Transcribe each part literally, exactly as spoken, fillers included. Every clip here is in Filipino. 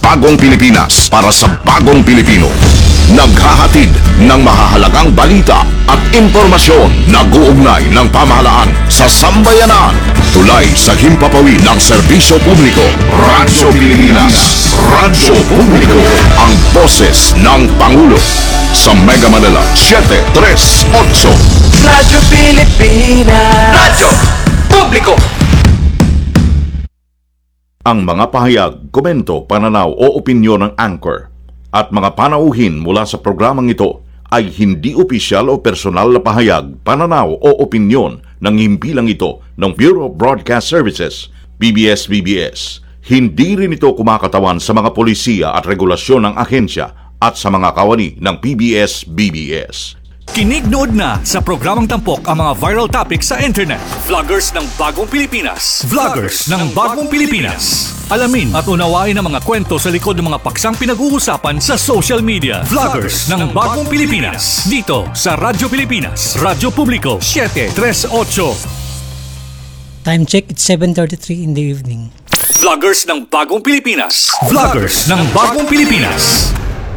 bagong Pilipinas para sa bagong Pilipino. Naghahatid ng mahahalagang balita at impormasyon na guugnay ng pamahalaan sa sambayanan. Tulay sa himpapawid ng serbisyo publiko. Radyo Pilipinas. Radyo Publiko. Ang boses ng Pangulo. Sa Mega Manila, seven three eight. Radyo Pilipinas. Radyo Publiko. Ang mga pahayag, komento, pananaw o opinyon ng Anchor at mga panauhin mula sa programang ito ay hindi opisyal o personal na pahayag, pananaw o opinyon ng himpilang ito ng Bureau of Broadcast Services, B B S B B S. Hindi rin ito kumakatawan sa mga polisiya at regulasyon ng ahensya at sa mga kawani ng P B S B B S. Kinig-nood na sa programang tampok ang mga viral topics sa internet. Vloggers ng Bagong Pilipinas. Vloggers ng Bagong Pilipinas. Alamin at unawain ang mga kwento sa likod ng mga paksang pinag-uusapan sa social media. Vloggers ng Bagong Pilipinas. Dito sa Radyo Pilipinas. Radyo Publiko, seven three eight. Time check, it's seven thirty-three in the evening. Vloggers ng Bagong Pilipinas. Vloggers ng Bagong Pilipinas.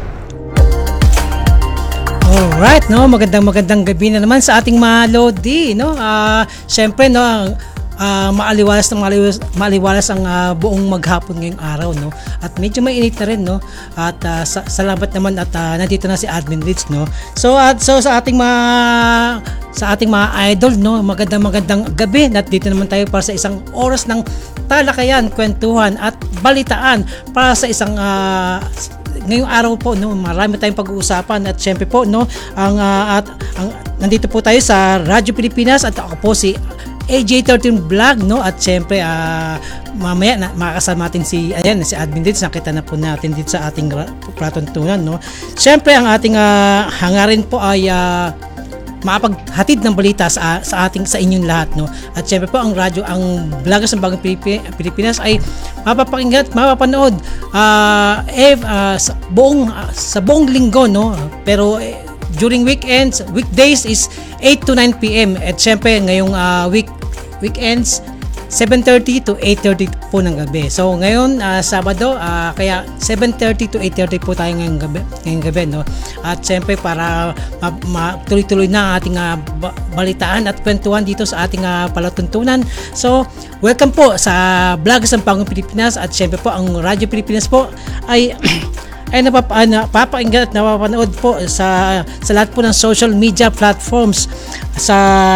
Alright, no, magandang magandang gabi na naman sa ating mga Lodi, no. Ah, uh, syempre, no, uh, maaliwalas na maaliwalas, maaliwalas ang uh, buong maghapon ngayong araw, no. At medyo mainit na rin, no. At uh, sa- salamat naman at uh, nandito na si Admin Rich, no. So at so sa ating mga sa ating mga idol, no, magandang magandang gabi. At dito naman tayo para sa isang oras ng talakayan, kwentuhan at balitaan para sa isang uh, ngayong araw po, no, marami tayong pag-uusapan at syempre po, no, ang uh, at ang nandito po tayo sa Radyo Pilipinas at ako po si A J thirteen Vlog, no, at syempre uh, mamaya na makakasama natin si ayan si Admin dito, nakita na po natin dito sa ating platuntunan, no. Syempre ang ating uh, hangarin po ay uh, makapaghatid ng balita sa, sa ating sa inyong lahat, no. At syempre po ang radyo, ang Vloggers ng Bagong Pilipinas ay mapapakinggan at mapapanood uh, eh, uh, sa buong uh, sa buong linggo, no. Pero eh, during weekends, weekdays is eight to nine p.m. at syempre ngayong uh, week weekends seven thirty to eight thirty po ng gabi. So ngayon uh, Sabado, uh, kaya seven thirty to eight thirty po tayo ngayong gabi, ngayong gabi, no. At syempre para ma- ma- tuloy-tuloy na ang ating uh, balitaan at kwentuhan dito sa ating uh, palatuntunan. So welcome po sa Vloggers ng Bagong Pilipinas at syempre po ang Radyo Pilipinas po ay ay napapa, napapakinggan at napapanood po sa sa lahat po ng social media platforms sa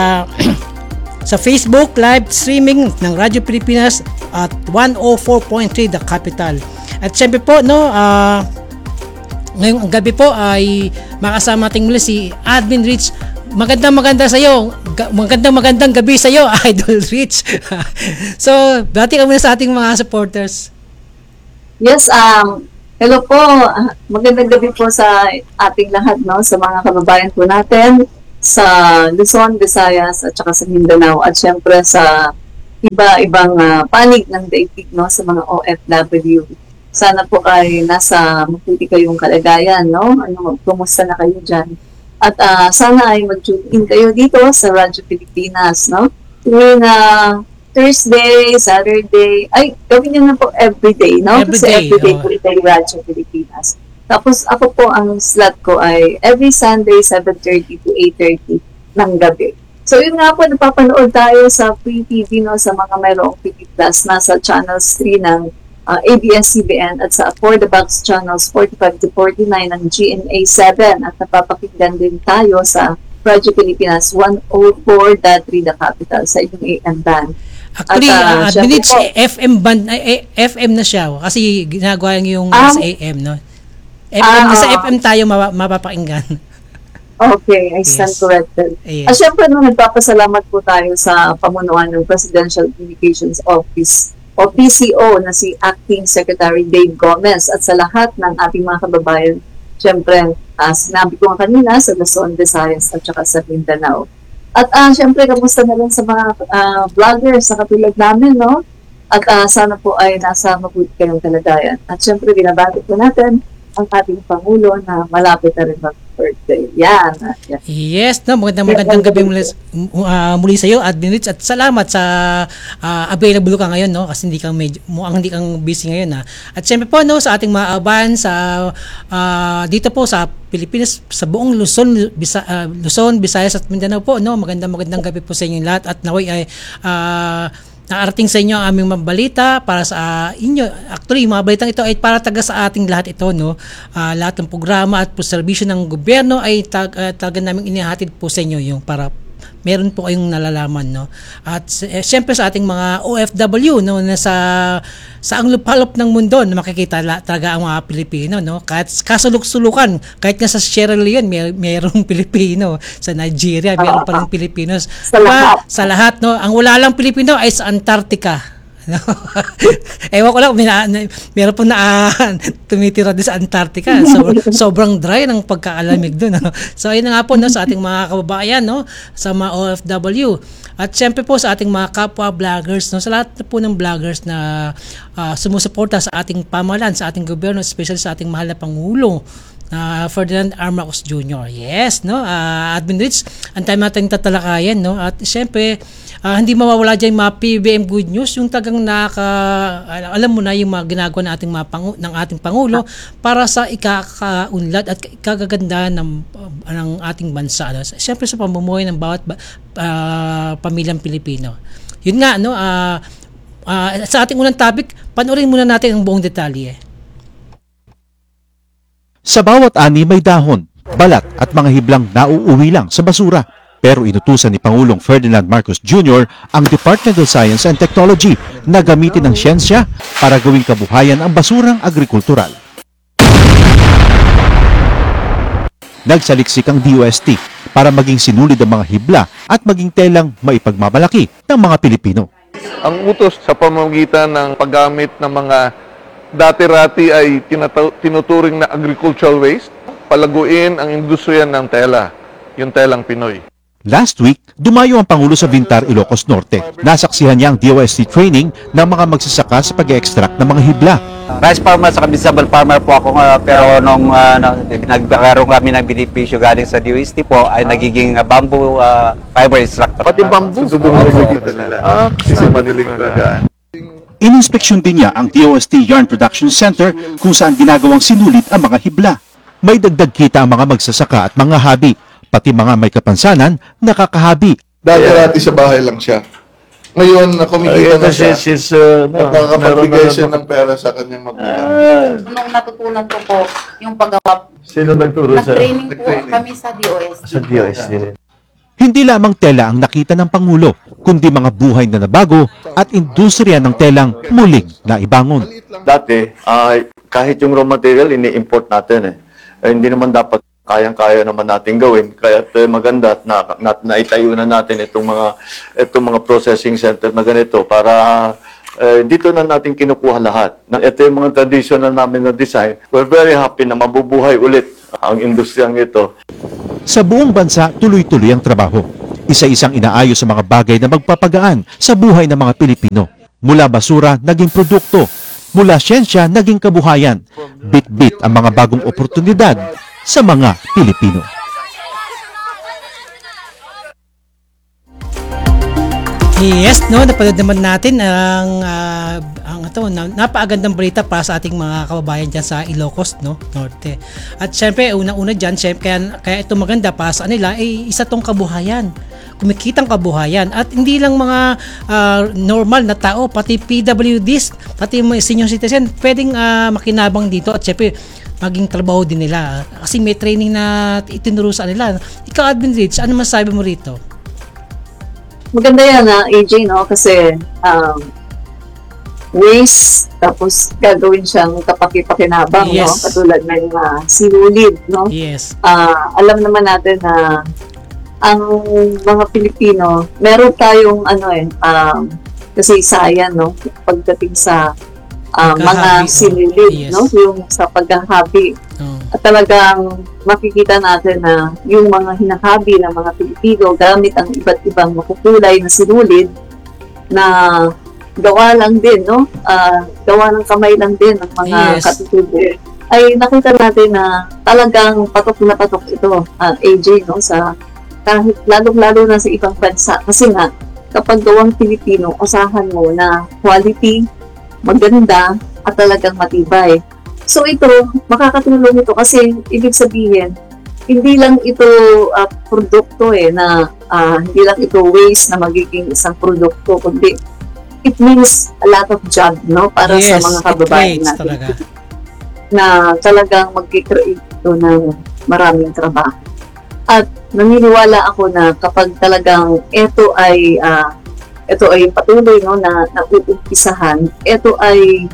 sa Facebook live streaming ng Radyo Pilipinas at one oh four point three The Capital. At syempre po, no, uh, ngayong gabi po ay makasama natin muli si Admin Rich. Magandang maganda sa iyo. Magandang magandang gabi sa iyo, Idol Rich. So, bati ka muna sa ating mga supporters. Yes, um hello po. Magandang gabi po sa ating lahat, no, sa mga kababayan po natin sa Luzon, Visayas at saka sa Mindanao at syempre sa iba-ibang uh, panig ng daigdig, no, sa mga O F W. Sana po ay nasa mabuti kayong kalagayan, no? Ano, kumusta na kayo diyan? At uh, sana ay mag-tune in kayo dito sa Radyo Pilipinas, no? Tuwing uh, Thursday, Saturday, ay gawin niyo na po everyday, no? Kasi Everyday, everyday oh. po ito yung Radyo Pilipinas. Tapos ako po ang slot ko ay every Sunday seven thirty to eight thirty ng gabi. So yun nga po, napapanood tayo sa Free T V, no, sa mga mayroong P T Plus, nasa channels three ng uh, A B S C B N at sa For the Box channels forty-five to forty-nine ng G M A seven at napapakinggan din tayo sa Radyo Pilipinas one oh four point three The Capital sa inyong A M band. Actually, At, uh, uh, minutes F M band ay, F M na siya kasi ginagawa yung Ah, sa A M, no. F M, Ah, nasa oo. F M tayo mapa- mapapakinggan. Okay, I stand Yes. corrected. Yes. At syempre, no, nagpapasalamat po tayo sa pamunuan ng Presidential Communications Office o P C O na si Acting Secretary Dave Gomez at sa lahat ng ating mga kababayan. Syempre, uh, sinabi ko nga kanina sa Luzon, Visayas at saka sa Mindanao. At uh, syempre, kamusta na rin sa mga uh, vloggers sa katulad namin, no? At uh, sana po ay nasa mabuti kayong kalagayan. At syempre, binabati po natin ang ating Pangulo na malapit na rin mag- birthday. Yan. Yan. Yes, no, magandang magandang gabi muli, uh, muli sa iyo, Admin Rich, at salamat sa uh, available ka ngayon, no, kasi hindi kang medyo mukhang hindi kang busy ngayon, ha. At syempre po, no, sa ating mga aban sa uh, dito po sa Pilipinas, sa buong Luzon, Bisa, uh, Luzon, Visayas at Mindanao po, no, magandang magandang gabi po sa inyong lahat, at naway ay uh, nakarating sa inyo ang aming mga balita para sa uh, inyo. Actually, yung mga balitang ito ay para taga sa ating lahat ito, no. Uh, lahat ng programa at po serbisyo ng gobyerno ay tag, uh, talaga namin inihatid po sa inyo yung para meron po kayong nalalaman, no. At eh, syempre sa ating mga O F W, no, na sa sa ang lupalop ng mundo na makikita la, talaga ang mga Pilipino, no. Kahit kasuluk-sulukan, kahit nga sa Sierra Leone may mayroong Pilipino, sa Nigeria mayroon pa ring Pilipinos. Sa lahat. Pa, sa lahat, no. Ang wala lang Pilipino ay sa Antarctica. No? Ewan ko lang, may na, meron po na uh, tumitira doon sa Antarctica. So, sobrang dry ng pagkakalamig doon. No? So, ayun na nga po, no, sa ating mga kababayan, no, sa mga O F W. At syempre po sa ating mga kapwa vloggers, no, sa lahat na po ng vloggers na uh, sumusuporta sa ating pamahalaan, sa ating gobyerno, especially sa ating mahal na Pangulo, Uh, Ferdinand R. Marcos Junior Yes, no, uh, Admin Rich, ang time natin tatalakayan, no, at syempre uh, hindi mawawala dyan yung mga P B M good news, yung tagang naka, alam mo na yung mga ginagawa ng ating, mga pangu- ng ating Pangulo para sa ikakaunlad at ikagaganda ng, uh, ng ating bansa, no? Syempre sa pamumuhay ng bawat uh, pamilyang Pilipino. Yun nga, no, uh, uh, sa ating unang topic, panoorin muna natin ang buong detalye. Sa bawat ani may dahon, balat at mga hiblang nauuwi lang sa basura. Pero inutusan ni Pangulong Ferdinand Marcos Junior ang Department of Science and Technology na gamitin ang siyensya para gawing kabuhayan ang basurang agrikultural. Nagsaliksik ang D O S T para maging sinulid ang mga hibla at maging telang maipagmamalaki ng mga Pilipino. Ang utos sa pamamagitan ng paggamit ng mga dati-rati ay tinataw- tinuturing na agricultural waste, palaguin ang industriya ng tela, yung telang Pinoy. Last week, dumayo ang Pangulo sa Vintar, Ilocos Norte. Nasaksihan niya ang D O S T training ng mga magsasaka sa pag-extract ng mga hibla. Rice farmer sa visible farmer po ako, uh, pero nung uh, nagkaroon kami ng benepisyo galing sa D O S T po ay nagiging uh, bamboo uh, fiber extractor. Pati bamboo, subong dito nila. Ah, kasi madaling talaga. Ininspeksyon din niya ang D O S T Yarn Production Center kung saan ginagawang sinulit ang mga hibla. May dagdag kita ang mga magsasaka at mga habi, pati mga may kapansanan, nakakahabi. Dati-dati sa bahay lang siya. Ngayon, na kumikita na siya. She's, uh, At nakakapagbigay siya ng pera sa kanyang magulang. Nung natutunan ko po yung paggawa, Sino nagturo sa nag-training po kami sa D O S T. sa D O S T? Hindi lamang tela ang nakita ng Pangulo, kundi mga buhay na nabago at industriya ng telang muling naibangon. Dati, ah, kahit yung raw material, ini-import natin eh. Eh, hindi naman dapat kayang-kaya naman natin gawin. Kaya uh, maganda at na, na, naitayo na natin itong mga, itong mga processing center na ganito para uh, dito na natin kinukuha lahat. Na, ito yung mga traditional namin na design. We're very happy na mabubuhay ulit ang industriyang ito. Sa buong bansa, tuloy-tuloy ang trabaho. Isa-isang inaayos sa mga bagay na magpapagaan sa buhay ng mga Pilipino. Mula basura, naging produkto. Mula siyensya, naging kabuhayan. Bit-bit ang mga bagong oportunidad sa mga Pilipino. Yes, no, napanood naman natin ang uh, ang ito, na, napakagandang balita para sa ating mga kababayan diyan sa Ilocos, no, Norte. At syempre, una-una diyan, syempre kaya, kaya ito maganda para sa kanila ay isa tong kabuhayan. Kumikitang kabuhayan at hindi lang mga uh, normal na tao, pati P W Ds, pati mga senior citizen, pwedeng uh, makinabang dito at syempre maging trabaho din nila kasi may training na itinuro sa nila. Ikaw, Admin Rich, ano masasabi mo rito? Maganda yan, na A J, no? Kasi um, waste, tapos gagawin siyang kapaki-pakinabang, Yes. no? Katulad ng uh, sinulid, no? Yes. Ah, alam naman natin na ang mga Pilipino, meron tayong ano eh, um, kasaysayan, no? Pagdating sa uh, mga Paghahabi, oh. sinulid, Yes. no? Yung sa paghahabi. Oh. At talagang makikita natin na yung mga hinahabi ng mga Pilipino gamit ang iba't ibang makukulay na sinulid na gawa lang din, no? Ah, gawa ng kamay lang din ng mga Yes. katutubo ay nakita natin na talagang patok na patok ito, uh, A J, no, sa kahit lalong-lalo na sa ibang bansa. Kasi nga, kapag gawang Pilipino, usahan mo na quality, maganda, at talagang matibay. So ito, makakatulong ito kasi ibig sabihin, hindi lang ito uh, produkto eh, na uh, hindi lang ito waste na magiging isang produkto, kundi it means a lot of job, no, para yes, sa mga kababayan it natin. talaga. Na talagang mag-create ito ng maraming trabaho. At naniniwala ako na kapag talagang ito ay uh, ito ay patuloy, no, na nauumpisahan, ito ay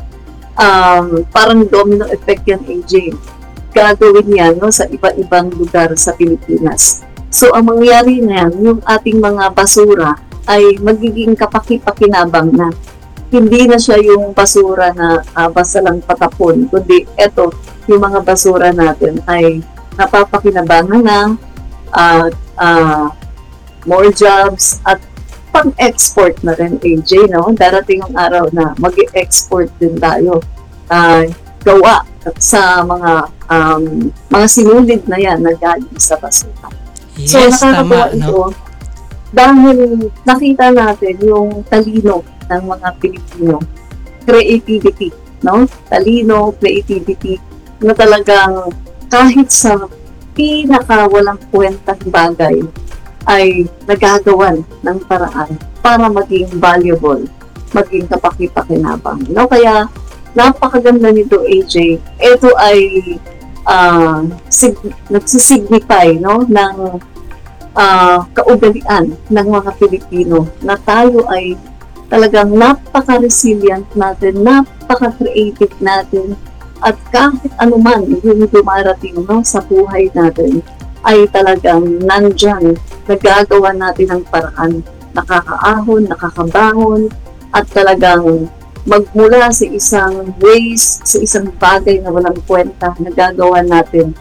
um, parang domino effect yan, A J. Gagawin yan, no, sa iba-ibang lugar sa Pilipinas. So ang mangyayari na yan, yung ating mga basura ay magiging kapaki-pakinabang na. Hindi na siya yung basura na uh, basta lang patapon, kundi eto, yung mga basura natin ay napapakinabangan na, uh, uh, more jobs, at pang-export na rin, A J, no? Darating ang araw na mag-export din tayo. Uh, gawa sa mga um, mga sinulid na yan na galing sa basura. Yes, so, nakakatuwa tama, ito no? dahil nakita natin yung talino ng mga Pilipino, creativity, no? Talino, creativity, na talagang kahit sa pinaka walang kwentang bagay ay nagagawan ng paraan para maging valuable, maging kapaki-pakinabang. No? Kaya napakaganda nito, A J. Ito ay uh, sig- nagsisignify, no, ng uh, kaugalian ng mga Pilipino na tayo ay talagang napaka-resilient natin, napaka-creative natin, at kahit anuman yung dumarating, no, sa buhay natin ay talagang nandyan, nagagawa natin ng paraan, nakakaahon, nakakabangon, at talagang magmula sa isang waste, sa isang bagay na walang kwenta, nagagawa natin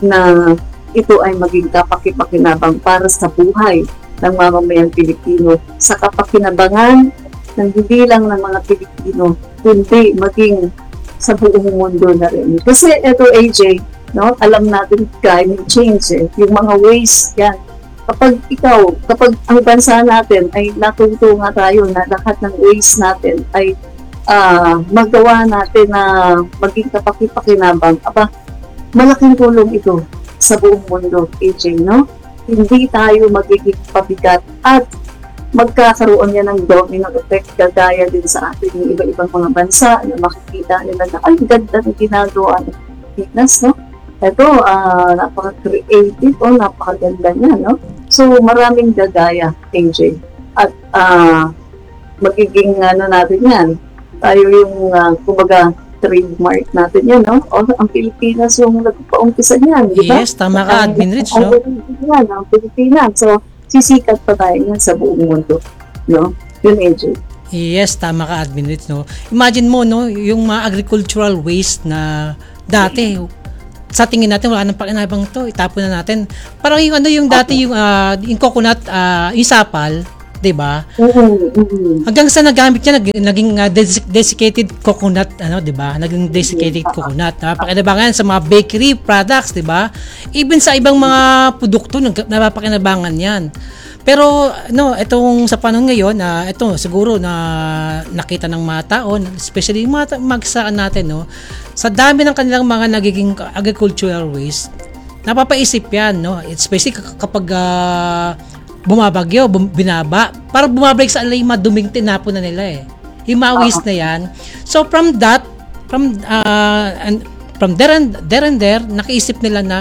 na ito ay maging kapaki-pakinabang para sa buhay ng mamamayang Pilipino, sa kapakinabangan ng hindi lang ng mga Pilipino, kundi maging sa buong mundo na rin. Kasi ito, A J, no, alam natin climate change, eh, yung mga waste, yan. Kapag ikaw, kapag ang bansa natin ay natuto nga tayo na lahat ng waste natin ay uh, magawa natin na maging kapaki-pakinabang, aba, malaking tulong ito sa buong mundo, A J, no? Hindi tayo magiging pabigat at magkakaroon yan ng domino effect kagaya din sa ating iba-ibang mga bansa na makikita nila na ay ganda ng ginagawa ng Pilipinas, no? Ito, uh, napaka-creative, o oh, napakaganda niya, no? So, maraming gagaya, A J. At uh, magiging ano natin yan, tayo yung uh, kumbaga trademark natin yan, no? O, ang Pilipinas yung nagpa-umpisa niyan, di ba? Yes, tama ka, Admin Rich, no? Yan, ang Pilipinas. So, sisikat pa tayo yan sa buong mundo, no? Yun, A J. Yes, tama ka, Admin Rich, no? Imagine mo, no, yung mga agricultural waste na dati, sa tingin natin wala nang pakinabang to, itapon na natin. Parang yung ano yung dati yung uh, yung coconut, uh, yung sapal, 'di ba? Mm-hmm. Hanggang sa nagamit niya nag, naging uh, des- desiccated coconut, ano, 'di ba? Naging desiccated coconut. Napapakinabangan sa mga bakery products, 'di ba? Even sa ibang mga produkto napapakinabangan 'yan. Pero no, itong sa panahon ngayon na uh, ito siguro na nakita ng mga tao, especially yung mga magsaan natin, no, sa dami ng kanilang mga nagiging agricultural waste, napapaisip yan, no, especially kapag uh, bumabagyo, bum- binaba, para bumabalik sa alay maduming tinapon na nila eh. Yung mga waste na yan. So from that, from uh, and from there and there and there, nakiisip nila na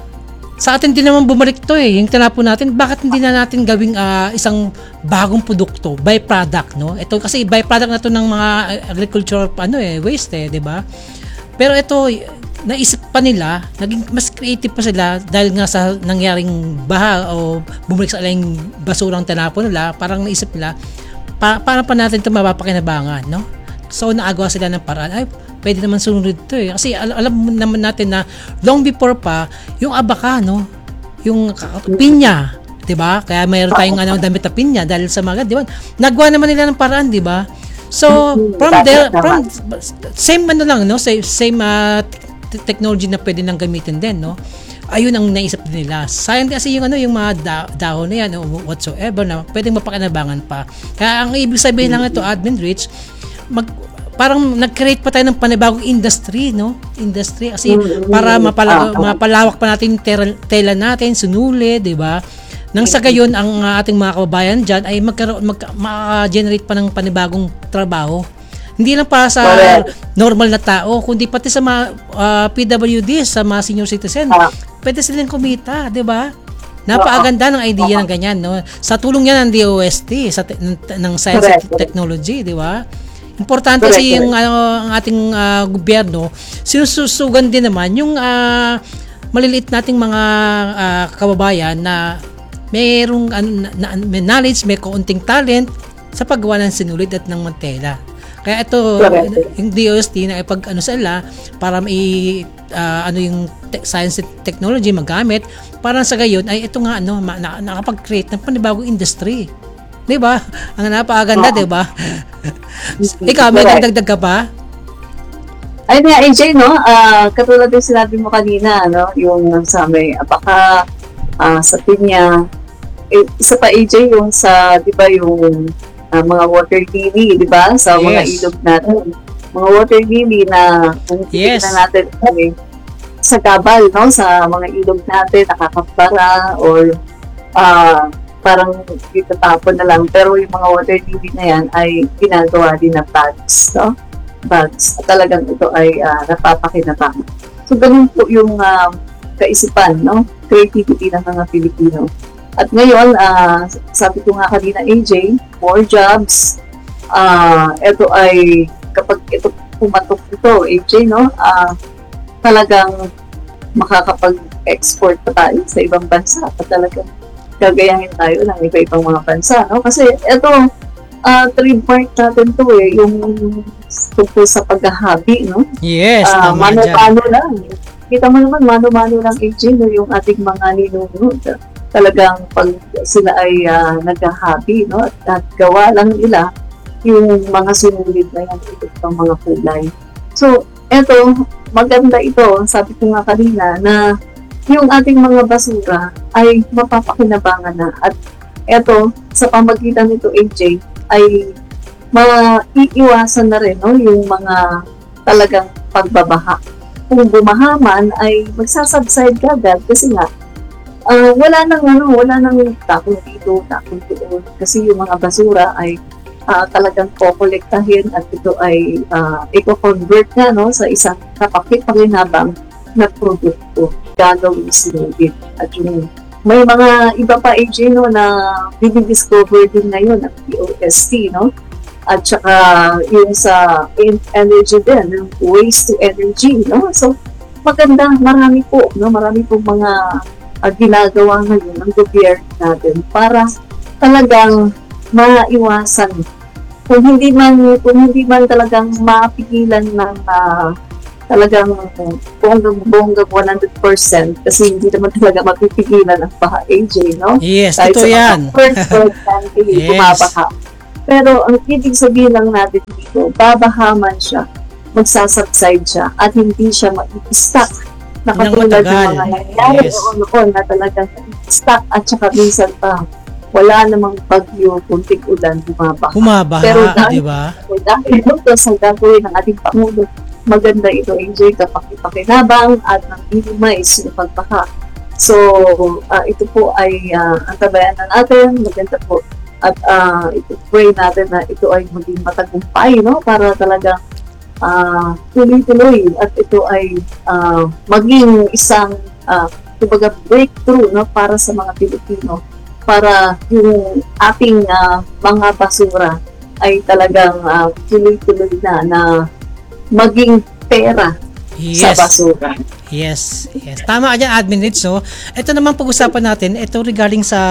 sa atin din naman bumalik to eh, yung tinapon natin, bakit hindi na natin gawing uh, isang bagong produkto, byproduct, no? Ito kasi byproduct na to ng mga agricultural ano eh, waste eh, 'di ba? Pero ito naisip pa nila, naging mas creative pa sila dahil nga sa nangyaring baha o bumalik sa aling basurang tinapon nila, parang naisip nila, pa paano pa natin ito mapapakinabangan, no? So naagawa sila ng paraan, ay pwede naman sunod ito eh. Kasi al- alam naman natin na long before pa, yung abaka, no? Yung pinya, 'di ba? Kaya mayroon tayong ano, damit na pinya dahil sa mga, 'di ba? Nagawa naman nila ng paraan, 'di ba? So from there, from same ano lang, no? Same, same uh, te- technology na pwede nang gamitin din, no? Ayun ang naisip din nila. Sayang kasi yung ano, yung mga da- dahon na yan o whatsoever na pwedeng mapakinabangan pa. Kaya ang ibig sabihin lang ito, Admin Rich, mag parang nag-create pa tayo ng panibagong industry, no? Industry kasi para mapala- mapalawak pa natin yung tera- tela natin, sunuli, 'di ba? Nang sa gayon ang uh, ating mga kababayan diyan ay magkaroon mag, ma-generate pa ng panibagong trabaho. Hindi lang para sa normal na tao, kundi pati sa mga uh, P W D, sa mga senior citizen. Pwede silang kumita, 'di ba? Napakaganda ng idea ng ganyan, no? Sa tulong yan ng D O S T, sa te- ng, ng Science and Technology, 'di ba? Importante Correct, kasi yung ano, ang ating uh, gobyerno, sinususugan din naman yung uh, maliliit nating mga uh, kababayan na mayroong ano, na, na, may knowledge, may kaunting talent sa paggawa ng sinulid at ng mantela. Kaya ito, correct, yung D O S T na ipag ano sa ila para may uh, ano yung te- science and technology magamit para sa gayon ay ito nga ano ma- na, nakapag-create ng panibagong industry. 'Di ba? Ang napakaganda, 'di ba? Ikaw, may dagdag ka pa? Ayun nga, A J, no? Uh, katulad yung sinabi mo kanina, no? Yung sa may baka uh, sa pinya. Eh, isa pa, A J, yung sa, di ba, yung uh, mga water lily, di ba? Sa yes. mga ilog natin. Mga water lily na kung yes. na natin ay sa gabal, no? Sa mga ilog natin, nakakapara or uh, parang itatapon na lang. Pero yung mga water lily na yan ay ginagawa din na bags, no? Bags. At talagang ito ay uh, napapakinabang. So, ganun po yung uh, kaisipan, no? Creativity ng mga Pilipino. At ngayon, uh, sabi ko nga kanina, A J, more jobs. Uh, ito ay, kapag ito pumatok ito, A J, no? Uh, talagang makakapag-export pa tayo sa ibang bansa. At talagang gagayahin tayo ng iba-ibang mga bansa, no? Kasi ito, uh, trademark natin to eh, yung tungkol sa paghahabi, no? Yes, uh, mano-mano lang. Kita mo naman, mano-mano lang, A J, no? Yung ating mga ninunod. Talagang pag sila ay uh, naghahabi, no? At, at gawa lang nila yung mga sinulid na yan, itong mga kulay. So, eto, maganda ito, sabi ko nga kanina, na yung ating mga basura ay mapapakinabangan na. At eto, sa pamagitan nito, A J, ay maiiwasan na rin, no, yung mga talagang pagbabaha. Kung bumaha man, ay magsasubside agad kasi nga, uh, wala nang ano, wala nang takong dito, takong doon. Kasi yung mga basura ay uh, talagang kokolektahin at ito ay uh, i-convert na, no, sa isang kapakit-pakinabang na produkto gagawin sinulid. At yung may mga iba pa, A J, no, na dinidiscover din ngayon ng D O S T, no? At saka yung sa energy din, yung waste to energy, no? So, maganda, marami po, no? Marami po mga uh, ginagawa ngayon ng gobyerno natin para talagang maiwasan. Kung hindi man, kung hindi man talagang mapigilan ng uh, talagang bonggang-bonggang one hundred percent kasi hindi naman talaga mapipigilan ang baha, A J, no? Yes, kahit ito yan. First percent, yes. Bumabaha. Pero ang ibig sabihin lang natin dito, babaha man siya, magsasubside siya, at hindi siya ma-stuck na katulad ng mga nangyari yes. noon na talagang stuck at saka minsan pa wala namang bagyo, kunting ulan, bumabaha. Bumabaha, pero dahil, di ba? Dahil ito sa gagawin ng ating Pangulo, maganda ito, A J, kapag-pakinabang at nang-minimize yung pagbaha. So, uh, ito po ay uh, ang tabayanan natin, maganda po. At uh, ito, pray natin na ito ay maging matagumpay, no? Para talagang uh, tuloy-tuloy at ito ay uh, maging isang uh, kumbaga breakthrough, no? Para sa mga Pilipino. Para yung ating uh, mga basura ay talagang uh, tuloy-tuloy na na maging pera yes. sa basura. Yes, yes. Tama ka dyan, Admin Rich. So, ito naman pag-usapan natin, ito regarding sa,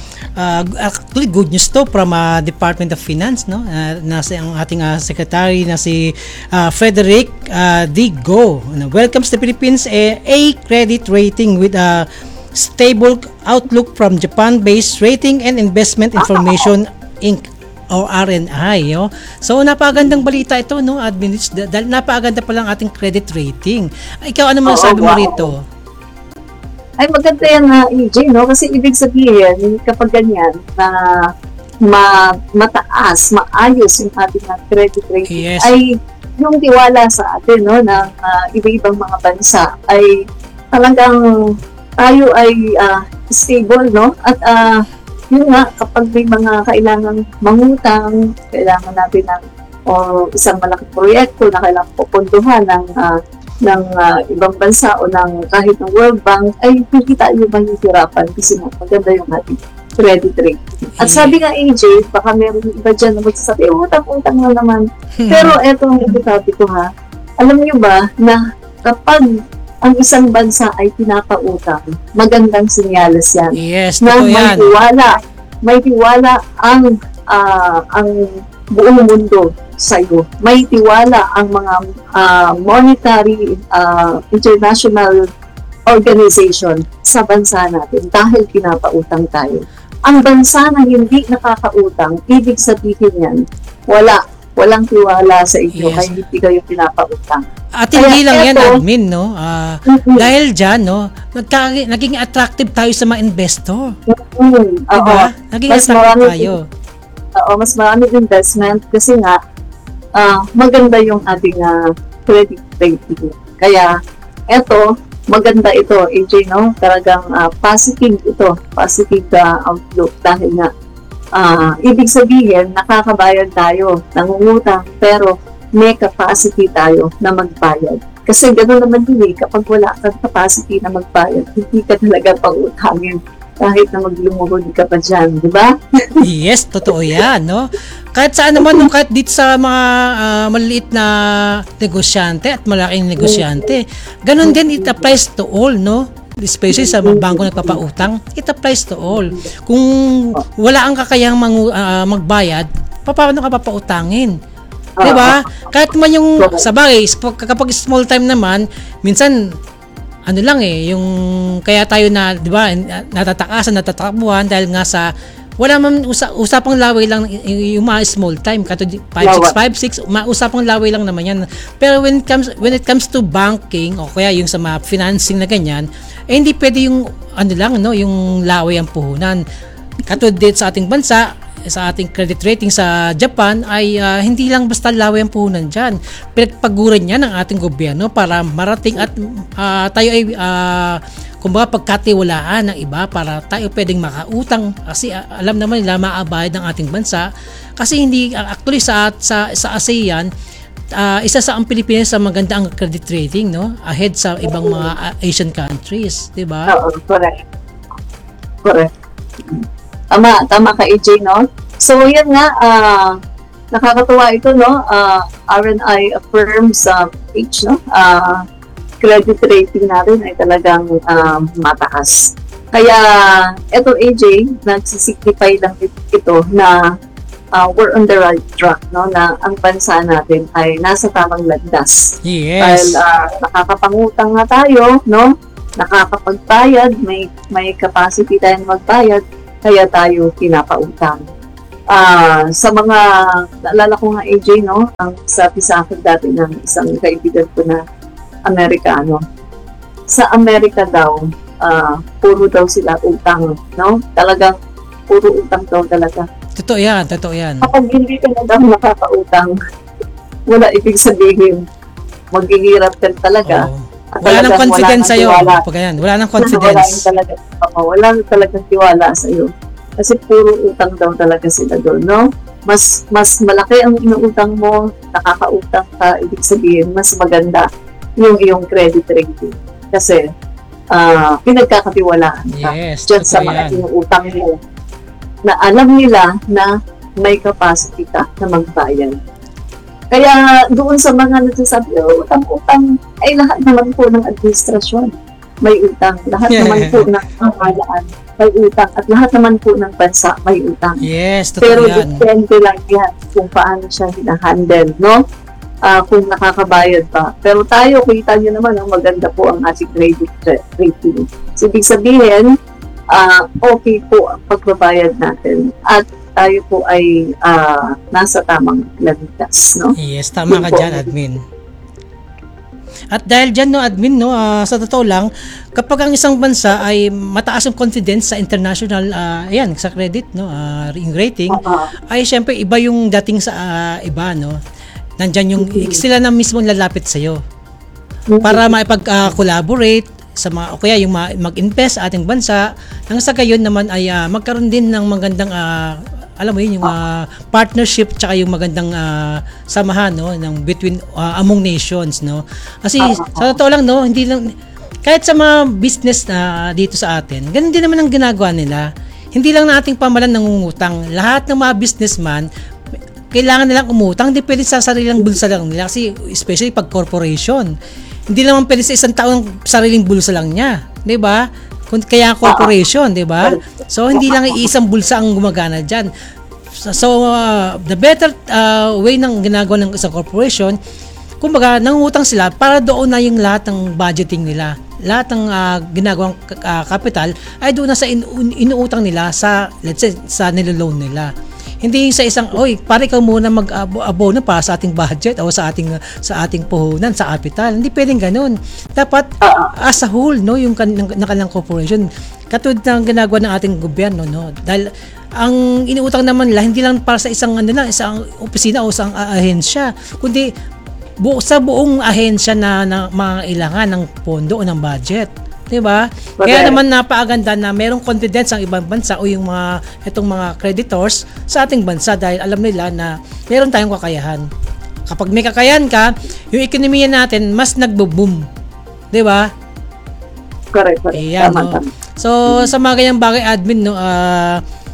uh, actually good news to from uh, Department of Finance, no? Uh, nasa ang ating uh, secretary na si uh, Frederick uh, D. Go. Uh, welcomes the Philippines a, a credit rating with a stable outlook from Japan-based Rating and Investment Information Incorporated. or R N I. Oh. So napakagandang balita ito, no, Admin, dahil napakaganda pa lang ating credit rating. Ikaw, ano masasabi mo wow. rito? Ay, maganda yan na, E J, no? Kasi ibig sabihin, kapag ganyan, na ma mataas, maayos yung ating uh, credit rating, Yes. ay yung tiwala sa atin, no, ng uh, iba-ibang mga bansa, ay talagang tayo ay uh, stable, no? At uh, yun nga, kapag may mga kailangang mangutang, kailangan natin ng o isang malaking proyekto na kailangan pupunduhan ng uh, ng uh, ibang bansa o ng kahit ng World Bank, ay hindi tayo mahihirapan kasi maganda yung ating credit rating. At sabi nga, A J, baka meron iba dyan na magsasabi, eh, utang-utang na naman. Pero eto ang sabi ko ha, alam niyo ba na kapag ang isang bansa ay pinapautang, magandang sinyalas yan. Yes, Na totoo may yan. tiwala, may tiwala ang ah, ang buong mundo sa iyo. May tiwala ang mga ah, monetary ah, international organization sa bansa natin dahil pinapautang tayo. Ang bansa na hindi nakakautang, ibig sabihin yan, wala, walang tiwala sa inyo, Yes. kaya hindi kayo pinapautang. At hindi Kaya lang yan, eto- Admin, no? Ah, Mhm. Dahil dyan, no, nagka, naging attractive tayo sa mga investor. Mm, oo. Diba? Naging Mas attractive marami- tayo. Oo, mas maraming investment kasi nga ah, maganda yung ating ah, credit rating. Kaya eto, maganda ito, A J, no? Talagang ah, positive ito, positive ah, outlook dahil nga ah, ibig sabihin nakakabayad tayo, nangungutang, pero may capacity tayo na magbayad. Kasi gano'n naman din eh, kapag wala kang capacity na magbayad, hindi ka talaga pang-utangin kahit na maglumuhod ka pa dyan, di ba? Yes, totoo yan, no? Kahit saan naman, no, kahit dito sa mga ah, maliliit na negosyante at malaking negosyante, ganun din, it applies to all, no? Especially sa mga bangko nagpapautang, it applies to all. Kung wala ang kakayang mangu- ah, magbayad, paano ka papautangin? Di ba? Kahit man yung, sa bagay, kapag small time naman, minsan, ano lang eh, yung kaya tayo na, di ba, natatakasan, natatakbuhan dahil nga sa wala man usa, usapang laway lang y- yung mga small time kato five six five six usapang laway lang naman yan, pero when it comes when it comes to banking o kaya yung sa mga financing na ganyan, eh hindi pwede yung ano lang, no, yung laway ang puhunan. Katulad din sa ating bansa, sa ating credit rating sa Japan ay uh, hindi lang basta laway ang puhunan dyan. Pinagpaguran niya ng ating gobyerno para marating at uh, tayo ay uh, kumbaga pagkatiwalaan ng iba para tayo pwedeng makautang kasi uh, alam naman nila maabayad ng ating bansa kasi hindi uh, actually sa sa sa ASEAN uh, isa sa ang Pilipinas sa maganda ang credit rating, no, ahead sa ibang mga uh, Asian countries, di ba? Oo, correct. Correct. Tama, tama ka, A J, no? So, yan nga, uh, nakakatuwa ito, no? Uh, R N I affirms sa uh, H, no? Uh, credit rating natin ay talagang uh, mataas. Kaya, ito, A J, nagsisignify lang ito na uh, we're on the right track, no? Na ang bansa natin ay nasa tamang landas. Yes. Dahil uh, nakakapangutang na tayo, no? Nakakapagbayad, may may capacity tayong magbayad, kaya tayo pinapautang. Ah, sa mga naalala ko nga, A J, no, ang sabi sa akin dati ng isang kaibigan ko na Amerikano. Sa Amerika daw, ah, puro daw sila utang, no? Talagang puro utang daw talaga. Totoo yan, totoo yan. Kapag hindi ka na daw nakakautang, wala ibig sabihin, maghihirap ka talaga. Oo. At Wala nang talagang confidence wala sa'yo. nang tiwala. Pag ganyan, wala nang Wala confidence. talaga, oo, wala talagang tiwala sa iyo. Kasi puro utang daw talaga sila doon, no? Mas mas malaki ang inuutang mo, nakakautang ka, ibig sabihin, mas maganda yung iyong credit rating. Kasi ah pinagkakatiwalaan ka Yes, dyan sa totoo mga yan. inuutang mo na alam nila na may capacity ka na magbayad. Kaya doon sa mga nagsasabi, oh, utang-utang, ay lahat naman po ng administrasyon may utang. Lahat naman po ng pamahalaan may utang. At lahat naman po ng bansa may utang. Yes, totoo Pero yan. depende lang yan kung paano siya hinahandle, no? Ah, kung nakakabayad pa. Pero tayo, kita nyo naman, ang maganda po ang ating credit rating. So, ibig sabihin, ah, okay po ang pagbabayad natin. At tayo po ay ah, nasa tamang landas, no? Yes, tama Yun ka po. dyan, admin. At dahil dyan, no, admin, no, ah, sa totoo lang, kapag ang isang bansa ay mataas ang confidence sa international, ah, ayan, sa credit, no, ah, yung rating, ay syempre iba yung dating sa ah, iba, no. Nandyan yung, sila na mismo lalapit sa'yo para maipag-collaborate sa mga, o kaya yung ma- mag-invest sa ating bansa, nang sa gayon naman ay ah, magkaroon din ng magandang ah, alam mo yun, yung ah, partnership tsaka yung magandang ah, samahan, no, ng between ah, among nations, no. Kasi sa totoo lang, no, hindi lang kahit sa mga business na dito sa atin, ganun din naman ang ginagawa nila. Hindi lang nating pamalan nangungutang. Lahat ng mga businessman kailangan nilang umutang, hindi pwede sa sariling bulsa lang nila kasi especially pag corporation. Hindi naman pwede sa isang taong sariling bulsa lang niya, 'di ba? Kung kaya corporation, 'di ba? So hindi lang iisang bulsa ang gumagana diyan. So, so uh, the better uh, way ng ginagawa ng isang corporation, kumbaga nangungutang sila para doon na yung lahat ng budgeting nila. Lahat ng uh, ginagawang uh, capital ay doon na sa in- inuutang nila sa, let's say, sa niloloan nila. Hindi sa isang, oy, pare ikaw muna mag-abono para sa ating budget o sa ating sa ating puhunan, sa capital. Hindi pwedeng ganoon. Dapat as a whole, no, yung kan- ng, ng kanilang corporation. Katulad ng ginagawa ng ating gobyerno, no. Dahil ang iniutang naman nila hindi lang para sa isang ano lang, isang opisina o isang uh, ahensya, kundi bu- sa buong ahensya na, na mangailangan ng pondo o ng budget. 'Di ba? Kaya naman napakaganda na merong confidence ang ibang bansa o yung mga itong mga creditors sa ating bansa dahil alam nila na meron tayong kakayahan. Kapag may kakayahan ka, yung ekonomiya natin mas nagbo-boom. 'Di ba? Correct. correct. Ayan, Tama, no? tama. So sa mga ganyang bagay, admin, no, ah,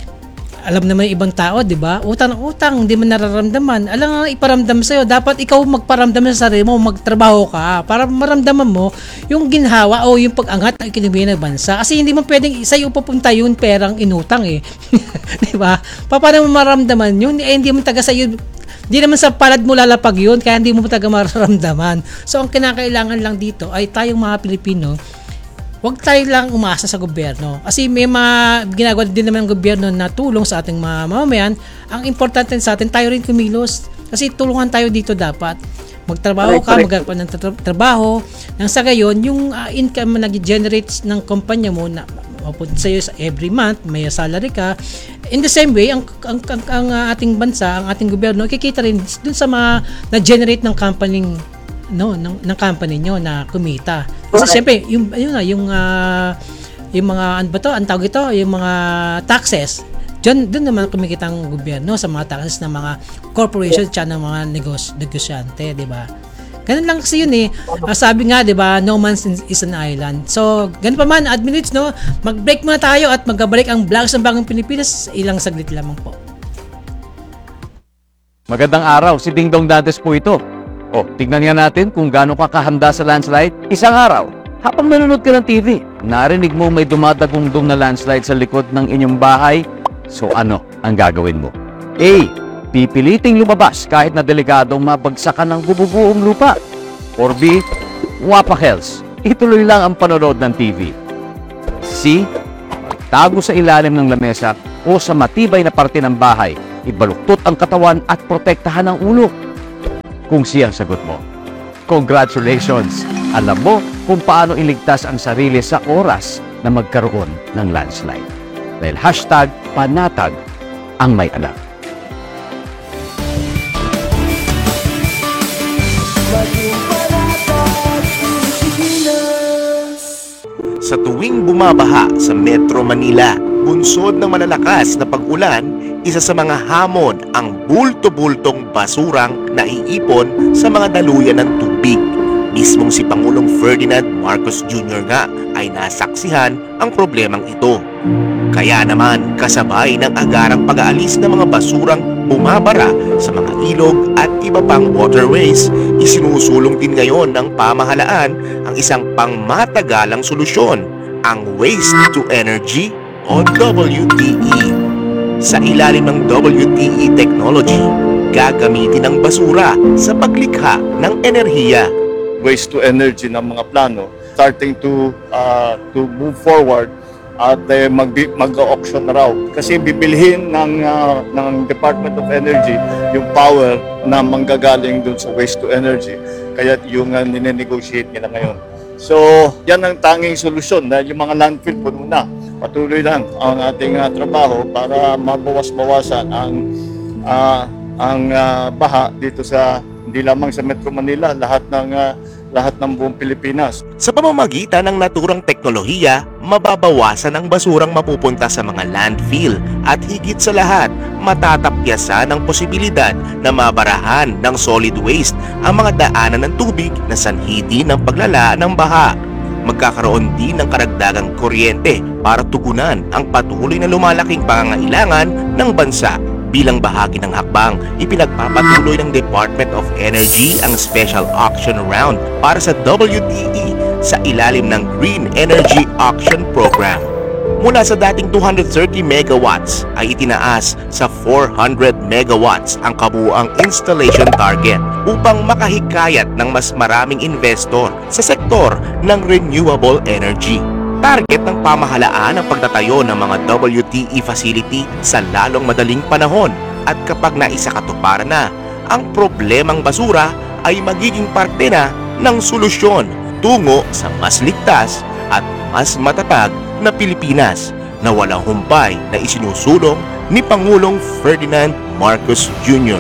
alam naman yung ibang tao, 'di ba? Utang ng utang, hindi man nararamdaman. Alam nga iparamdam sa iyo, dapat ikaw magparamdam sa sarili mo, magtrabaho ka para maramdaman mo yung ginhawa o yung pag-angat ng ekonomiya ng bansa. Kasi hindi mo pwedeng sa iyo pupunta yun perang inutang eh. 'Di ba? Paano mo maramdaman yun? Eh, hindi mo taga sa iyo. Hindi naman sa palad mo lalapag yun, kaya hindi mo taga mararamdaman. So ang kinakailangan lang dito ay tayong mga Pilipino, huwag tayo lang umasa sa gobyerno. Kasi may mga ginagawa din naman ng gobyerno na tulong sa ating mga mamamayan. Ang importante sa atin, tayo rin kumilos. Kasi tulungan tayo dito dapat. Magtrabaho ka, magagawa ng tra- trabaho. Nang sa gayon, yung uh, income na nag-generate ng kumpanya mo na mapunta sa iyo every month, may salary ka. In the same way, ang, ang, ang, ang uh, ating bansa, ang ating gobyerno, kikita rin dun sa mga na-generate ng company no ng, ng company nyo na kumita. Kasi syempre yung yun na yung uh, yung mga ano ba to, ang tawag ito, yung mga taxes. Diyan doon naman kumikita ang gobyerno sa mga taxes ng mga corporation at ng mga negos, negosyante, 'di ba? Ganun lang kasi yun eh. Uh, sabi nga, 'di ba, no man is an island. So, ganun pa man, ad minutes, no. Mag-break muna tayo at magbabalik ang Vlogs ng Bagong Pilipinas ilang saglit lamang po. Magandang araw, si Ding Dong Dantes po ito. O, tignan nga natin kung gaano ka kahanda sa landslide. Isang araw, habang nanonood ka ng T V, narinig mo may dumadagundong na landslide sa likod ng inyong bahay. So ano ang gagawin mo? A. Pipiliting lumabas kahit na delikadong mabagsakan ng bububuong lupa. Or B. Wapakels, ituloy lang ang panonood ng T V. C. Tago sa ilalim ng lamesa o sa matibay na parte ng bahay. Ibaluktot ang katawan at protektahan ang ulo. Kung siya ang sagot mo, congratulations! Alam mo kung paano iligtas ang sarili sa oras na magkaroon ng landslide. Dahil hashtag panatag ang may alam. Sa tuwing bumabaha sa Metro Manila, bunsod ng malalakas na pag-ulan, isa sa mga hamon ang bulto-bultong basurang naiipon sa mga daluyan ng tubig. Mismong si Pangulong Ferdinand Marcos Junior nga ay nasaksihan ang problemang ito. Kaya naman kasabay ng agarang pag-aalis ng mga basurang bumabara sa mga ilog at iba pang waterways, isinusulong din ngayon ng pamahalaan ang isang pangmatagalang solusyon, ang Waste to Energy o W T E. Sa ilalim ng W T E technology, gagamitin ang basura sa paglikha ng enerhiya. Waste to energy ng mga plano starting to uh, to move forward at eh, mag mag-auction raw kasi bibilhin ng uh, ng Department of Energy yung power na manggagaling dun sa waste to energy, kaya yung uh, nine-negotiate nila ngayon. So yan ang tanging solusyon dahil yung mga landfill puno na. Patuloy lang ang ating uh, trabaho para mabawas-bawasan ang uh, ang uh, baha dito sa hindi lamang sa Metro Manila, lahat ng uh, lahat ng buong Pilipinas. Sa pamamagitan ng naturang teknolohiya, mababawasan ang basurang mapupunta sa mga landfill at higit sa lahat, matatapyasan ang posibilidad na mabarahan ng solid waste ang mga daanan ng tubig na sanhi din ng paglala ng baha. Magkakaroon din ng karagdagang kuryente para tugunan ang patuloy na lumalaking pangangailangan ng bansa. Bilang bahagi ng hakbang, ipinagpapatuloy ng Department of Energy ang special auction round para sa W T E sa ilalim ng Green Energy Auction Program. Mula sa dating two hundred thirty megawatts ay itinaas sa four hundred megawatts ang kabuuang installation target upang makahikayat ng mas maraming investor sa sektor ng renewable energy. Target ng pamahalaan ang pagtatayo ng mga W T E facility sa lalong madaling panahon at kapag naisakatuparan na, ang problemang basura ay magiging parte na ng solusyon tungo sa mas ligtas at mas matatag na Pilipinas na walang humpay na isinusulong ni Pangulong Ferdinand Marcos Junior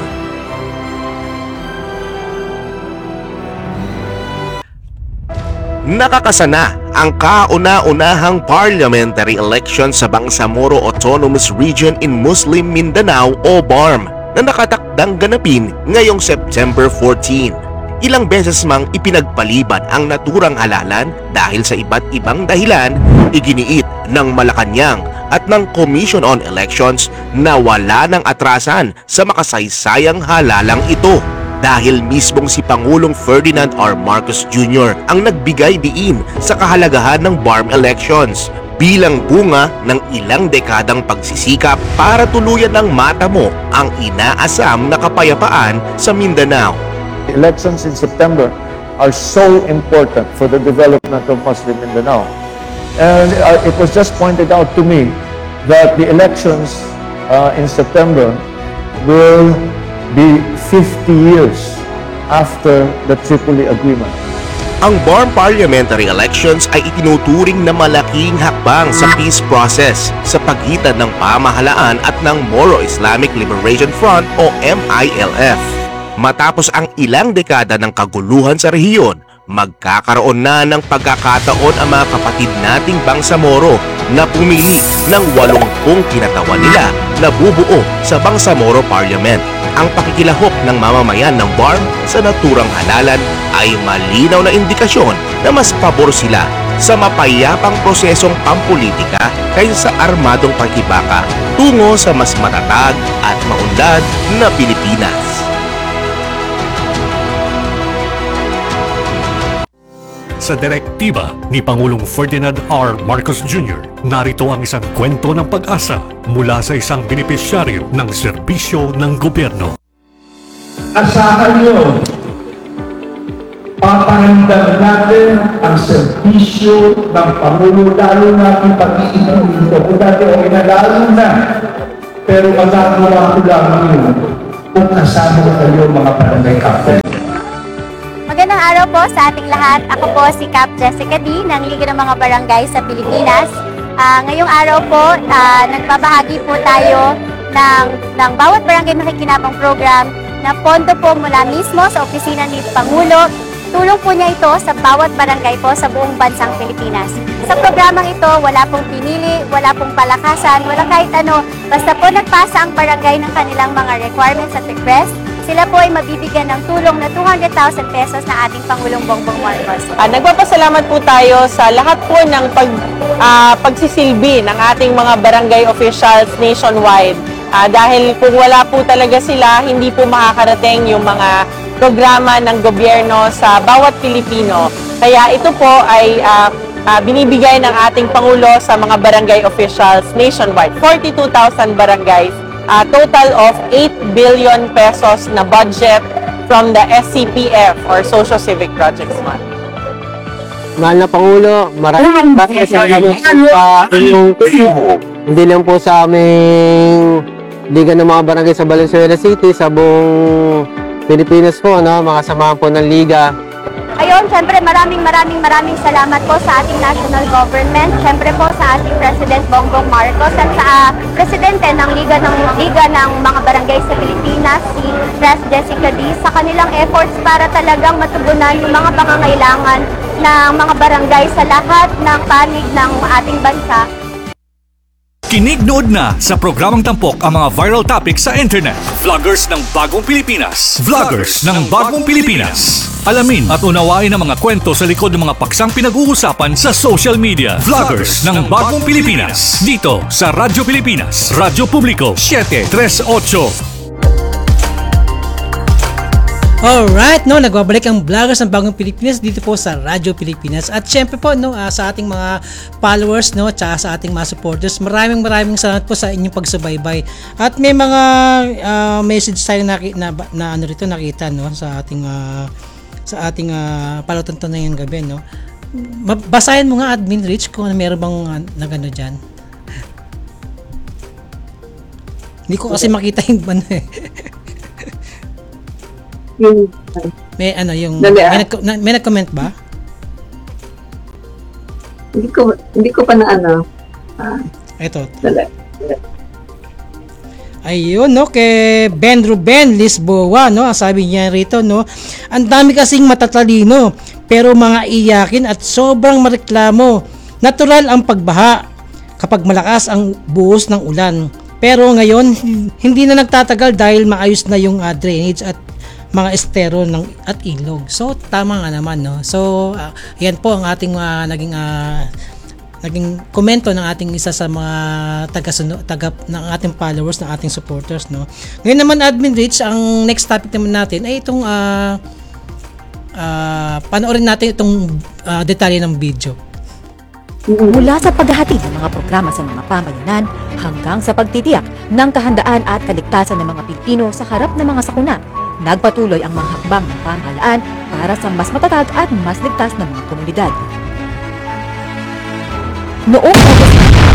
Nakakasana ang kauna-unahang parliamentary election sa Bangsamoro Autonomous Region in Muslim Mindanao o B A R M na nakatakdang ganapin ngayong September fourteen. Ilang beses mang ipinagpaliban ang naturang halalan dahil sa iba't ibang dahilan, iginiit ng Malacanang at ng Commission on Elections na wala ng atrasan sa makasaysayang halalang ito. Dahil mismong si Pangulong Ferdinand R. Marcos Junior ang nagbigay diin sa kahalagahan ng B A R M elections bilang bunga ng ilang dekadang pagsisikap para tuluyan ng matamo ang inaasam na kapayapaan sa Mindanao. The elections in September are so important for the development of Muslim Mindanao. And uh, it was just pointed out to me that the elections uh, in September will be fifty years after the Tripoli Agreement. Ang B A R M parliamentary elections ay itinuturing na malaking hakbang sa peace process sa pagitan ng pamahalaan at ng Moro Islamic Liberation Front o M I L F. Matapos ang ilang dekada ng kaguluhan sa rehiyon, magkakaroon na ng pagkakataon ang mga kapatid nating Bangsamoro na pumili ng walongpung kinatawan nila na bubuo sa Bangsamoro Parliament. Ang pakikilahok ng mamamayan ng B A R M sa naturang halalan ay malinaw na indikasyon na mas pabor sila sa mapayapang prosesong pampolitika kaysa sa armadong pakibaka tungo sa mas matatag at maunlad na Pilipinas. Sa direktiba ni Pangulong Ferdinand R. Marcos Junior, narito ang isang kwento ng pag-asa mula sa isang benepisyaryo ng serbisyo ng gobyerno. Asahan nyo, papahindang natin ang serbisyo ng Pangulo, lalo na ang pag-iibig dito. Kung dati o inalalo na, pero magagawa ko lamang yun kung kasama kayo mga barangay captain. Magandang araw po sa ating lahat. Ako po si Cap Jessica D. ng Liga ng mga Barangay sa Pilipinas. Uh, ngayong araw po, uh, nagbabahagi po tayo ng, ng bawat barangay makikinabang program na pondo po mula mismo sa opisina ni Pangulo. Tulong po niya ito sa bawat barangay po sa buong bansang Pilipinas. Sa programang ito, wala pong pinili, wala pong palakasan, wala kahit ano. Basta po nagpasa ang barangay ng kanilang mga requirements at request, sila po ay mabibigyan ng tulong na two hundred thousand pesos na ating Pangulong Bongbong Marcos. Uh, nagpapasalamat po tayo sa lahat po ng pag, uh, pagsisilbi ng ating mga barangay officials nationwide. Uh, dahil kung wala po talaga sila, hindi po makakarating yung mga programa ng gobyerno sa bawat Pilipino. Kaya ito po ay uh, uh, binibigay ng ating Pangulo sa mga barangay officials nationwide. forty-two thousand barangays. A total of eight billion pesos na budget from the S C P F or Social Civic Projects Fund. Mahal na Pangulo, maraming maraming salamat sa inyong tulong. Hindi lang po sa aming Liga ng mga Barangay sa Valenzuela City, sa buong Pilipinas po, no? Mga samahan po ng Liga. Ayun, syempre maraming maraming maraming salamat po sa ating national government, syempre po sa ating President Bongbong Marcos at sa uh, Presidente ng Liga ng Liga ng mga Barangay sa Pilipinas, si Pres Jessica D, sa kanilang efforts para talagang matugunan yung mga pangangailangan ng mga barangay sa lahat ng panig ng ating bansa. Kinig nood na sa programang Tampok ang mga viral topics sa internet. Vloggers ng Bagong Pilipinas. Vloggers ng Bagong Pilipinas. Alamin at unawain ang mga kwento sa likod ng mga paksang pinag-uusapan sa social media. Vloggers ng Bagong Pilipinas. Dito sa Radyo Pilipinas. Radyo Publiko seven three eight. Alright, no, nagbabalik ang vloggers ng Bagong Pilipinas dito po sa Radyo Pilipinas. At syempre po, no, uh, sa ating mga followers, no, at sa ating mga supporters, maraming maraming salamat po sa inyong pagsubaybay. At may mga uh, message tayo na, na, na ano rito nakita, no, sa ating uh, sa ating uh, palutantan na ngayong gabi, no. Basahin mo nga, Admin Rich, kung meron bang uh, nagano dyan. Hindi ko kasi makita yung ban eh. Yung, may ano yung Dali, ah. may, nag, na, may nag-comment ba? Hindi ko hindi ko pa na ano. Ah, ito. Dali. Ayun, no, kay Ben Ruben Lisboa, no, ang sabi niya rito, no, ang dami kasing matatalino, pero mga iyakin at sobrang mareklamo. Natural ang pagbaha kapag malakas ang buhos ng ulan. Pero ngayon, hindi na nagtatagal dahil maayos na yung uh, drainage at mga estero ng at ilog. So tama nga naman, no. So uh, yan po ang ating uh, naging uh, naging komento ng ating isa sa mga taga taga ng ating followers, ng ating supporters, no. Ngayon naman, Admin Rich, ang next topic naman natin ay itong uh, uh, panoorin natin itong uh, detalye ng video. Mula sa paghahatid ng mga programa sa mga pamayanan hanggang sa pagtitiyak ng kahandaan at kaligtasan ng mga Pilipino sa harap ng mga sakuna, nagpatuloy ang mga hakbang ng pamahalaan para sa mas matatag at mas ligtas na mga komunidad. Noong August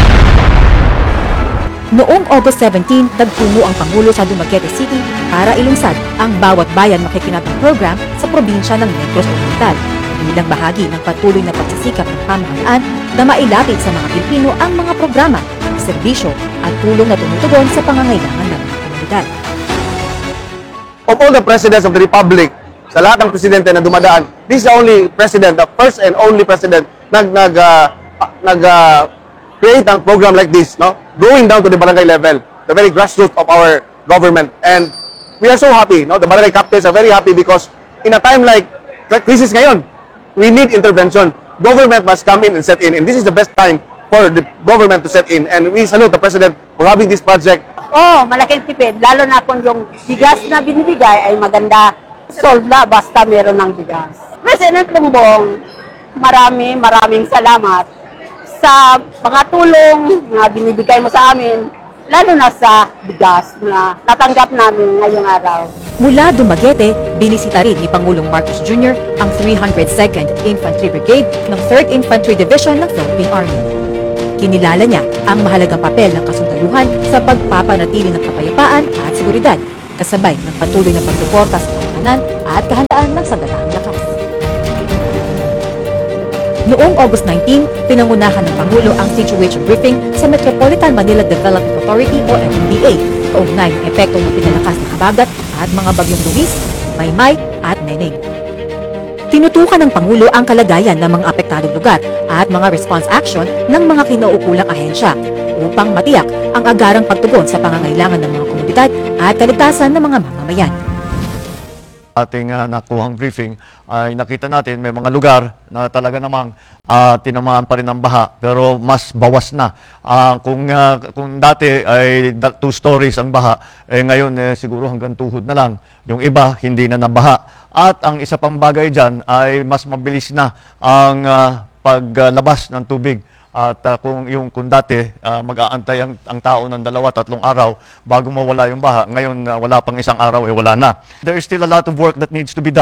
Noong August seventeen, nagtungo ang Pangulo sa Dumaguete City para ilungsad ang Bawat Bayan Makikinabang program sa probinsya ng Negros Oriental, bilang bahagi ng patuloy na pagsisikap ng pamahalaan na mailapit sa mga Pilipino ang mga programa, serbisyo at tulong na tumutugon sa pangangailangan ng mga komunidad. Of all the presidents of the Republic, sa lahat ng presidente na dumadaan, this is the only president, the first and only president nag nag uh, nag uh, create ang program like this, no? Going down to the barangay level, the very grassroots of our government, and we are so happy, no? The barangay captains are very happy because in a time like crisis ngayon, we need intervention. Government must come in and set in, and this is the best time for the government to set in. And we salute the president for having this project. Oh, malaking tipid. Lalo na kung yung bigas na binibigay ay maganda. Solve na basta meron ng bigas. President Bongbong, marami, maraming salamat sa mga tulong na binibigay mo sa amin, lalo na sa bigas na natanggap namin ngayong araw. Mula Dumaguete, binisita rin ni Pangulong Marcos Junior ang three hundred second Infantry Brigade ng third Infantry Division ng Philippine Army. Kinilala niya ang mahalagang papel ng kasundaluhan sa pagpapanatili ng kapayapaan at seguridad, kasabay ng patuloy na pagsuporta sa pangalanan at kahandaan ng saganaang lakas. Noong August nineteenth, pinangunahan ng Pangulo ang situation briefing sa Metropolitan Manila Development Authority o M M D A, kaugnay ng epekto ng pinalakas na habagat at mga bagyong Luis, Maymay at Neneng. Tinutukan ng Pangulo ang kalagayan ng mga apektadong lugar at mga response action ng mga kinauukulang ahensya upang matiyak ang agarang pagtugon sa pangangailangan ng mga komunidad at kaligtasan ng mga mamamayan. Ating uh, nakuhang briefing ay nakita natin may mga lugar na talaga namang uh, tinamaan pa rin ng baha pero mas bawas na. Uh, kung, uh, kung dati ay two stories ang baha, eh, ngayon eh, siguro hanggang tuhod na lang. Yung iba hindi na nabaha. At ang isa pang bagay dyan ay mas mabilis na ang uh, paglabas ng tubig. At uh, kung yung kung dati uh, mag-aantay ang, ang tao ng dalawa, tatlong araw bago mawala yung baha, ngayon uh, wala pang isang araw, eh wala na. There is still a lot of work that needs to be done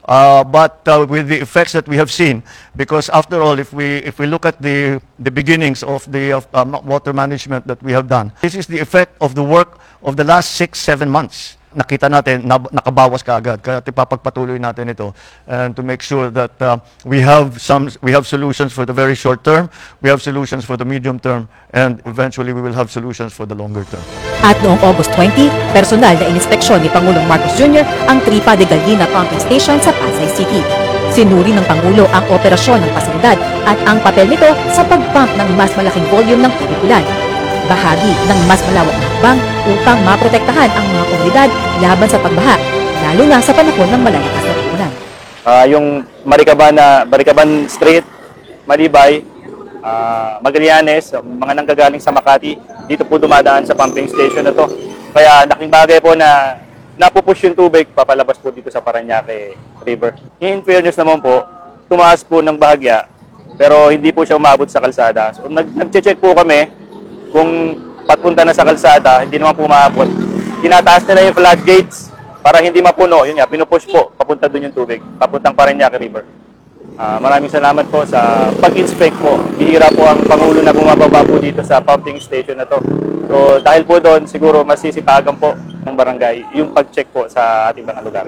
Uh, but uh, with the effects that we have seen, because after all, if we if we look at the the beginnings of the of, um, water management that we have done, this is the effect of the work of the last six seven months. Nakita natin na nakabawas kaagad, kaya ipapagpatuloy natin ito and to make sure that uh, we have some we have solutions for the very short term, we have solutions for the medium term, and eventually we will have solutions for the longer term. At noong August twentieth, personal na inspeksyon ni Pangulong Marcos Junior ang Tripa de Gallina Pumping Station sa Pasay City. Sinuri ng Pangulo ang operasyon ng pasilidad at ang papel nito sa pagpump ng mas malaking volume ng tubig ulan. Bahagi ng mas malawak na hakbang upang maprotektahan ang mga komunidad laban sa pagbaha, lalo na sa panahon ng malalakas na ulan. Uh, yung Maricaban, na Maricaban Street, Malibay, uh, Magallanes, mga nanggagaling sa Makati, dito po dumadaan sa pumping station na to. Kaya laking bagay po na napupush yung tubig, papalabas po dito sa Parañaque River. In fairness naman po, tumaas po ng bahagya, pero hindi po siya umabot sa kalsada. So nag nag-check po kami kung patunta na sa kalsada, hindi naman po maabot. Tinataas nila yung floodgates para hindi mapuno. Yun nga, pinupush po, papunta doon yung tubig, papuntang Parañaque River. Uh, maraming salamat po sa pag-inspect po. Bihira po ang Pangulo na bumababa po dito sa pumping station na to. So dahil po doon, siguro masisipagan po ng barangay yung pag-check po sa ating mga lugar.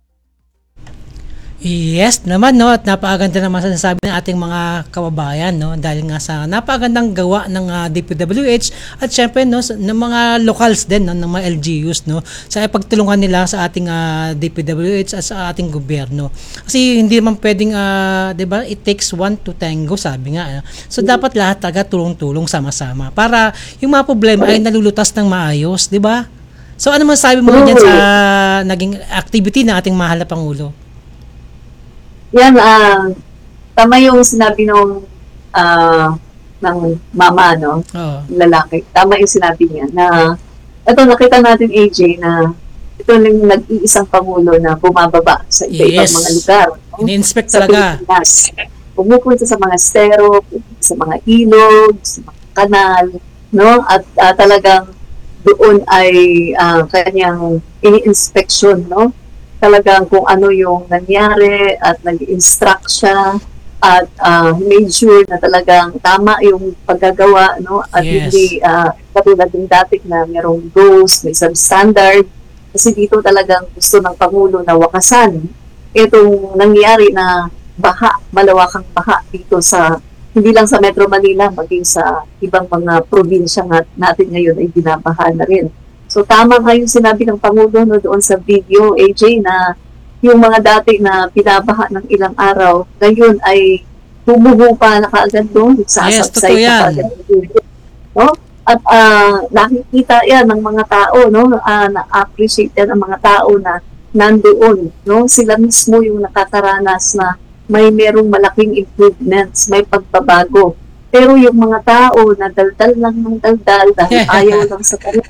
Yes naman, no, at napakaganda naman sinasabi ng ating mga kababayan, no, dahil nga sa napakagandang gawa ng uh, D P W H at syempre, no, ng mga locals din, no, ng mga L G Us, no, sa pagtulungan nila sa ating uh, D P W H at sa ating gobyerno. Kasi hindi naman pwedeng, uh, 'di ba, it takes one to tango, sabi nga. No? So dapat lahat talaga tulong-tulong sama-sama para yung mga problema ay nalulutas ng maayos, 'di ba? So ano man sabi mo diyan sa naging activity ng ating mahal na Pangulo? Yan, uh, tama yung sinabi nung uh, ng mama, no? Oh. Lalaki. Tama yung sinabi niya na ito, nakita natin, A J, na ito yung nag-iisang Pangulo na bumababa sa iba-ibang Yes. mga lugar. No? Ini-inspect Sa talaga. Pilipinas. Pumupunta sa mga estero, sa mga ilog, sa mga kanal, no? At uh, talagang doon ay uh, kanyang ini-inspeksyon, no? Talagang kung ano yung nangyari at nag-instruct siya at uh, made sure na talagang tama yung paggagawa, no? At Yes. hindi uh, katulad ng dati na merong goals, may substandard. Kasi dito talagang gusto ng Pangulo na wakasan itong nangyari na baha, malawakang baha dito sa, hindi lang sa Metro Manila, maging sa ibang mga probinsya nat- natin ngayon ay binabaha na rin. So tama nga yung sinabi ng Pangulo, no, doon sa video, A J, na yung mga dati na binabaha ng ilang araw, ngayon ay tumubo pa na kaagad doon, Yes, totoo sasabsay yan. pa kaagad. No? At uh, nakikita yan ng mga tao, no? Uh, na-appreciate yan ng mga tao na nandoon. No? Sila mismo yung nakakaranas na may merong malaking improvements, may pagbabago. Pero yung mga tao na daldal lang ng daldal dahil ayaw lang sa kanila,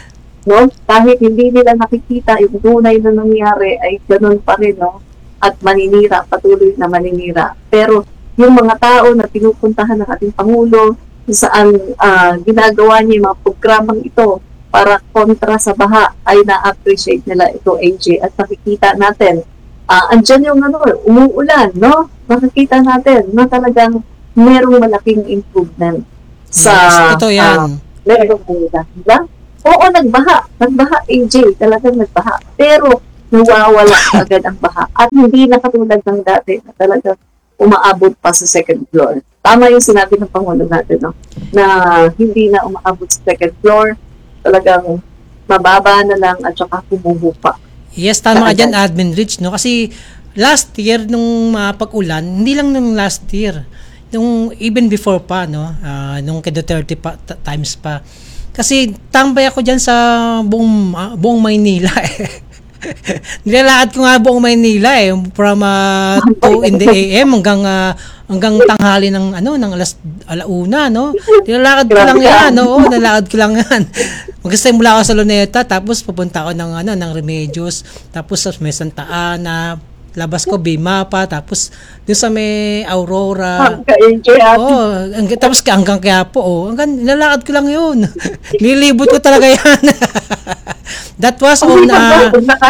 no? Kahit hindi nila nakikita yung tunay na nangyari ay ganun pa rin, no? At maninira, patuloy na maninira. Pero yung mga tao na pinupuntahan ng ating Pangulo, saan uh, ginagawa niya yung mga programang ito para kontra sa baha, ay na-appreciate nila ito, A J. At nakikita natin, uh, andyan yung ano, umuulan, no? Nakikita natin na talagang merong malaking improvement sa Yes, totoo yan. uh, merong ulan, diba? Oo, nagbaha. Nagbaha, A J. Talagang nagbaha. Pero, nawawala agad ang baha. At hindi na katulad ng dati na talagang umaabot pa sa second floor. Tama yung sinabi ng Pangulo natin, no? Na hindi na umaabot sa second floor. Talagang mababa na lang at saka humuhu pa. Yes, tama ka dyan, Admin Rich, no? Kasi last year, nung uh, pag-ulan, hindi lang nung last year, nung even before pa, no? Uh, nung kay Duterte pa, t- times pa. Kasi tambay ako dyan sa buong, uh, buong Maynila eh. Nilalakad ko nga buong Maynila eh, from uh, two in the A M hanggang uh, hanggang tanghali ng ano ng alas alauna, no? Nilalakad ko lang yan, no? Nilalakad ko lang yan. Mag-stay mula ako sa Luneta, tapos pupunta ako ng ano ng Remedios, tapos sa may Santa Ana, labas ko Bima pa, tapos dun sa may Aurora. Hanggang oh, hanggang, tapos hanggang Quiapo, oh. Hanggang nilalakad ko lang yun. Nilibot ko talaga yan. That was on uh,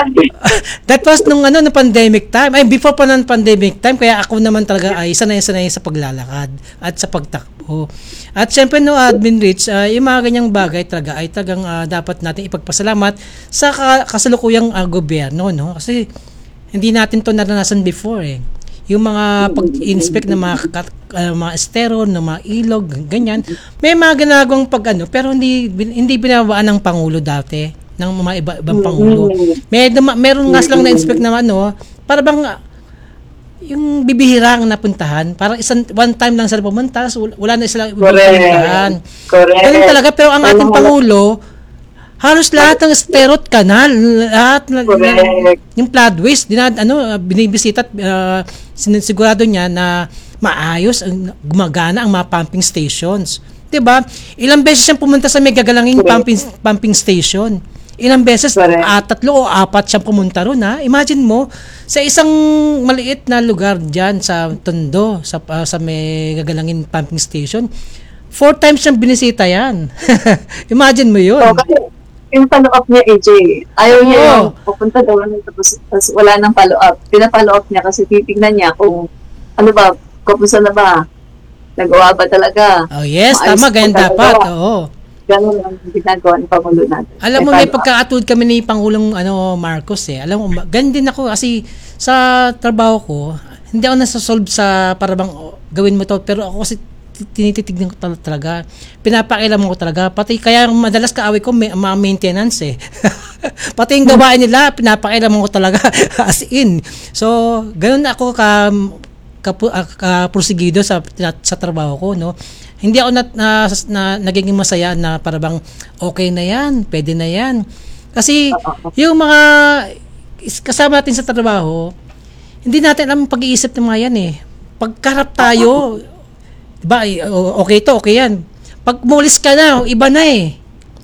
that was nung ano, nung pandemic time. Ay, before pa ng pandemic time, kaya ako naman talaga ay sanay-sanay sa paglalakad at sa pagtakbo. At syempre no, Admin Rich, uh, yung mga ganyang bagay talaga ay talagang uh, dapat natin ipagpasalamat sa ka- kasalukuyang uh, gobyerno, no? Kasi hindi natin to naranasan before eh. Yung mga pag-inspect ng mga uh, mga estero, ng mga ilog, ganyan. May mga ginagawang pag ano, pero hindi hindi binabaan ng pangulo dati, ng mga iba, ibang pangulo. May meron nga silang na-inspect na ano, para bang uh, yung bibihirang napuntahan, parang isang one time lang sila pumunta, so wala na silang pupuntahan. Correct. Ganun talaga, pero ang ating pangulo, halos lahat ng esterot kanal, lahat na, yung flood waste, dinad, ano, binibisita at uh, sinisigurado niya na maayos, gumagana ang mga pumping stations. 'Di ba? Ilang beses siyang pumunta sa may gagalanging pumping pumping station. Ilang beses, uh, tatlo o apat siyang pumunta ron, ha? Imagine mo, sa isang maliit na lugar dyan sa Tondo, sa, uh, sa may gagalangin pumping station, four times siyang binisita yan. Imagine mo yun. So, kasi yung follow-up niya, A J, ayaw niya Oo. yung pupunta daw, tapos, tapos wala nang follow-up. Pina-follow up niya kasi titignan niya kung, ano ba, kapusa na ba? Nagawa ba talaga? Oh yes, Maayos tama, ba ganyan talaga? dapat. Oo. Ganun ang ginagawa ng Pangulo natin. Alam mo, May may follow-up. pagkakatulad kami ni Pangulong ano Marcos eh. Alam mo, ma- ganun din ako kasi sa trabaho ko, hindi ako nasa-solve sa para bang oh, gawin mo to, pero ako kasi t- tinititignan ko tal- talaga. Pinapakialam ko talaga. Pati kaya madalas kaaway ko may mga maintenance eh. Pati yung gawain nila, pinapakialam ko talaga as in. So, ganun ako ka kapu- ah, kaprosigido sa sa trabaho ko, no. Hindi ako na, na, na nagiging masaya na para bang okay na yan, pwede na yan. Kasi yung mga kasama natin sa trabaho, hindi natin alam pag-iisip ng mga yan eh. Pagkarap tayo, diba, okay to, okay yan. Pag mulis ka na, iba na eh.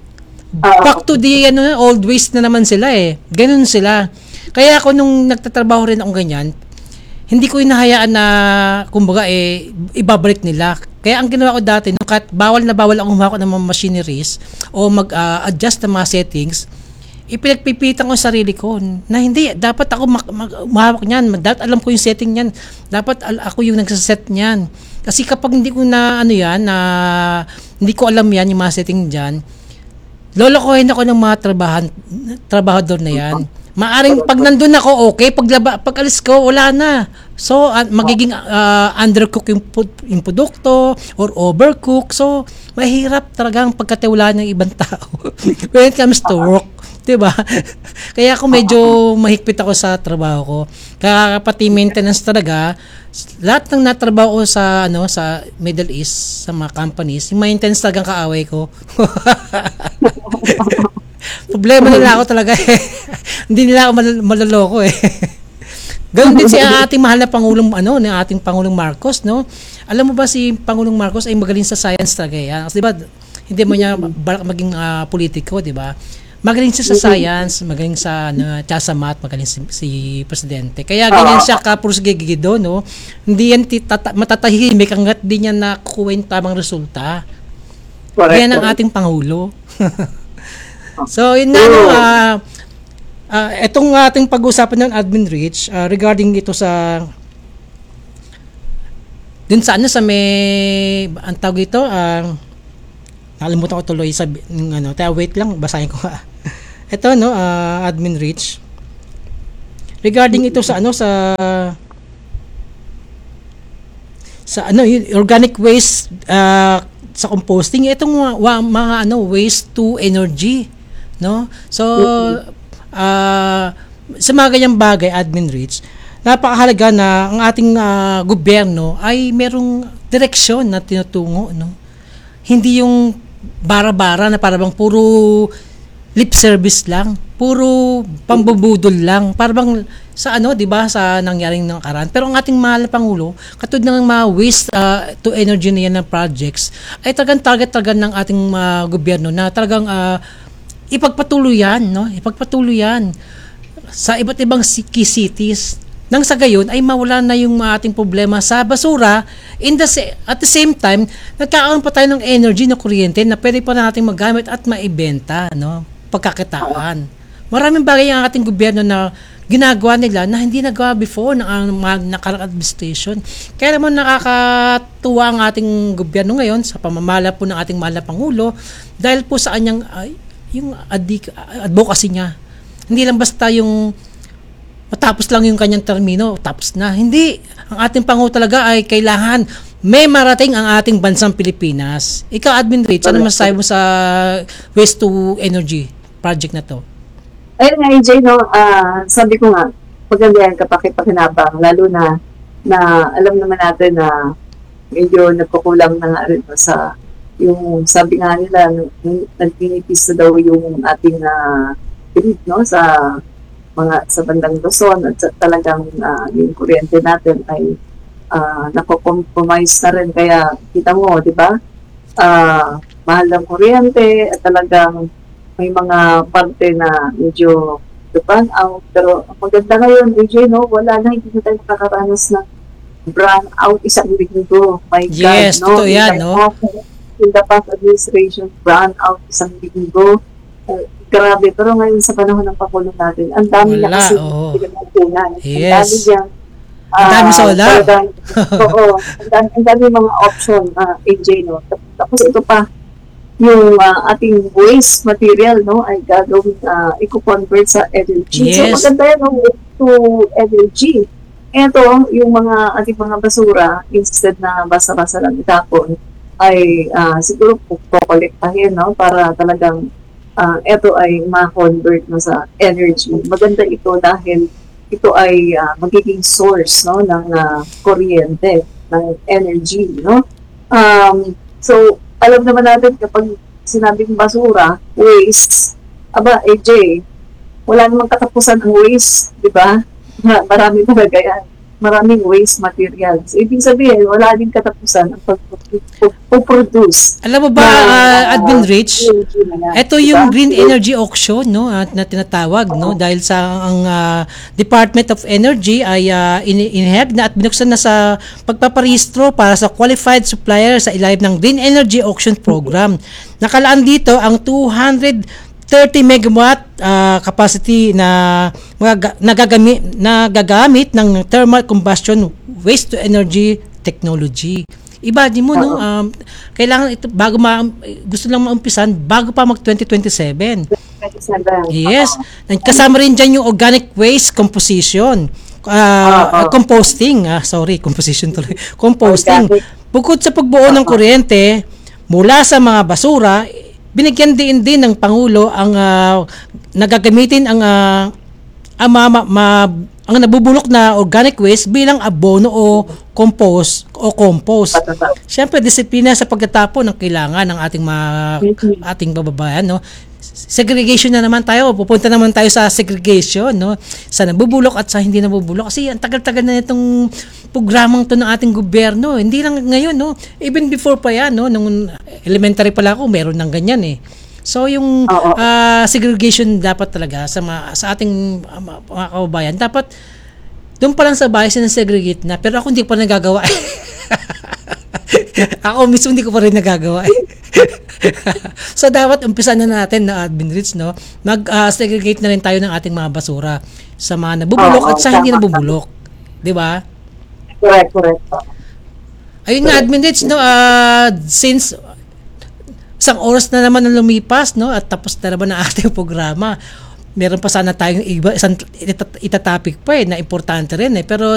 Back to the ano, old ways na naman sila eh. Ganun sila. Kaya ako nung nagtatrabaho rin ako ganyan, hindi ko inahayaan na kumbaga eh ibabalik nila. Kaya ang ginawa ko dati, no, kahit bawal na bawal akong humawak ng mga machineries o mag-adjust uh, ng mga settings, ipinagpipitan ko yung sarili ko na hindi, dapat ako mag- mag- humawak niyan, dapat alam ko yung setting niyan, dapat al- ako yung nagsaset niyan. Kasi kapag hindi ko na ano yan, na hindi ko alam yan, yung mga setting dyan, lolokohin ako ng mga trabahan, trabahador na yan. Maaring pag nandun ako, okay. Pag, laba, pag alis ko, wala na. So, uh, magiging uh, undercook yung, yung produkto or overcook. So, mahirap talagang pagkatiwalaan ng ibang tao when it comes to work. Diba? Kaya ako medyo mahigpit ako sa trabaho ko. Kaya pati maintenance talaga, lahat ng natrabaho ko sa, ano, sa Middle East, sa mga companies, yung maintenance talagang kaaway ko. Problema nila ako talaga eh. Hindi nila ako mal- maloloko eh. Ganun din si ating mahal na Pangulong ano, ni ating Pangulong Marcos, no? Alam mo ba si Pangulong Marcos ay magaling sa science talaga yan. Kasi diba, hindi mo niya balak maging uh, politiko, di ba? Magaling siya sa science, magaling sa ano, sa math, magaling si, si presidente. Kaya ganyan siya kapursigigido, no? Hindi yan tita- matatahimik hangga't di niya nakukuha yung tamang resulta. Yan ang ating Pangulo. So, yun na, no, uh, uh, itong ating pag-usapan ng Admin Rich, uh, regarding ito sa dun sa ano, sa may ang tawag ito, uh, nakalimutan ko tuloy sa yung, ano, tayo wait lang, basahin ko nga. Ito, no, uh, Admin Rich, regarding ito sa ano, sa sa ano, yun, organic waste, uh, sa composting, itong mga, mga ano, waste to energy, no? So, uh, sa mga ganyang bagay, Admin Rich, napakahalaga na ang ating uh, gobyerno ay merong direksyon na tinutungo, no? Hindi yung bara-bara na parang puro lip service lang, puro pambubudol lang, parang sa ano, 'di ba, sa nangyaring nakaraan. Pero ang ating mahal na Pangulo, katulad ng mga waste uh, to energy na yan ng projects, ay talagang target-target ng ating uh, gobyerno na talagang uh, ipagpatuloy yan, no? Ipagpatuloy yan sa iba't ibang key cities. nang sa gayon ay mawala na yung mga ating problema sa basura. In the sa- at the same time, nagkakaroon pa tayo ng energy na kuryente na pwede pa natin magamit at maibenta, no? Pagkakitaan. Maraming bagay ang ating gobyerno na ginagawa nila na hindi nagawa before ng ang mga nakarang administration. Kaya naman nakakatuwa ang ating gobyerno ngayon sa pamamala po ng ating mahal na Pangulo dahil po sa kanyang ay, yung adik, advocacy niya. Hindi lang basta yung matapos lang yung kanyang termino, tapos na. Hindi. Ang ating Pangulo talaga ay kailangan may marating ang ating bansang Pilipinas. Ikaw, Admin Rich, ano masasabi mo sa waste to energy project na to? Ayun nga, A J, no, ah, sabi ko nga, maganda yan kapakipakinabang, lalo na na alam naman natin na medyo nagkukulang na nga rin no, sa yung sabi nga nila, nagpinipis na daw yung ating uh, grid, no, sa mga sa bandang Luzon at sa, talagang uh, yung kuryente natin ay uh, nako-compromise na rin. Kaya kita mo, di ba? Uh, mahal ng kuryente at talagang may mga parte na medyo dupan out. Pero ang maganda ngayon, A J, no, wala na, hindi na tayo makakaranas ng brown out isang linggo. My yes, God, no? Totoo yan, no? In the past administration, brown out isang linggo. Uh, grabe, pero ngayon sa panahon ng Pangulo natin, ang dami Wala, na kasi oo. pinagkunan. Ang Yes. dami dyan. Ang dami solar. Oo, ang dami, ang dami mga option, uh, A J, no? Tapos ito pa, yung uh, ating waste material, no, ay gagawin, uh, i-convert sa energy. Yes. So, maganda yan, no, to energy. Ito, yung mga ating mga basura, instead na basa-basa lang itapon, ay uh, siguro pukolektahin, no, para talagang uh, ito ay ma-convert no, sa energy. Maganda ito dahil ito ay uh, magiging source, no, ng uh, kuryente, ng energy, no. Um, so, alam naman natin kapag sinabing basura, waste, aba, A J, wala namang katapusan ang waste, di ba? Marami talaga yan. Maraming waste materials. Ibig sabihin, wala din katapusan ang pag-produce. Alam mo ba, uh, Admin Rich, ito yung green energy auction, no, at na tinatawag, no, dahil sa ang uh, Department of Energy ay uh, inihag na at binuksan na sa pagpaparehistro para sa qualified supplier sa ilalim ng Green Energy Auction Program. Nakalaan dito ang two hundred thirty megawatt uh, capacity na mga, nagagamit, nagagamit ng thermal combustion waste to energy technology. Iba din mo, no? Um, kailangan ito, bago ma, gusto lang maumpisan, bago pa mag twenty twenty-seven. Yes. Kasama rin dyan yung organic waste composition. Uh, composting. Ah, sorry, composition tuloy. Composting. Bukod sa pagbuo ng kuryente mula sa mga basura, binigyan din din ng Pangulo ang uh, nagagamitin ang uh, ang, ma, ma, ang nabubulok na organic waste bilang abono o compost o compost. Siyempre, disiplina sa pagtatapon ng kailangan ng ating mga ating bababayan, no. Segregation na naman tayo, pupunta naman tayo sa segregation, no, sa nabubulok at sa hindi nabubulok kasi ang tagal-tagal na itong programang to ng ating gobyerno, hindi lang ngayon, no, even before pa yan, no, nung elementary pala ako meron ng ganyan eh. So yung uh, segregation dapat talaga sa mga, sa ating uh, mga kababayan, dapat doon pa lang sa bahay sinasegregate na, pero ako hindi pa nagagawa. Ako mismo hindi ko pa rin nagagawa. So dapat umpisa na natin na Admin Rich, no, mag-segregate uh, na rin tayo ng ating mga basura sa mga nabubulok at sa hindi nabubulok, di ba? Correct, correct. Ayun nga, Admin Rich, no, uh, since isang oras na naman ang lumipas, no, at tapos na naman ang ating programa, meron pa sana tayong iba, isang itatopic pa eh, na importante rin eh, pero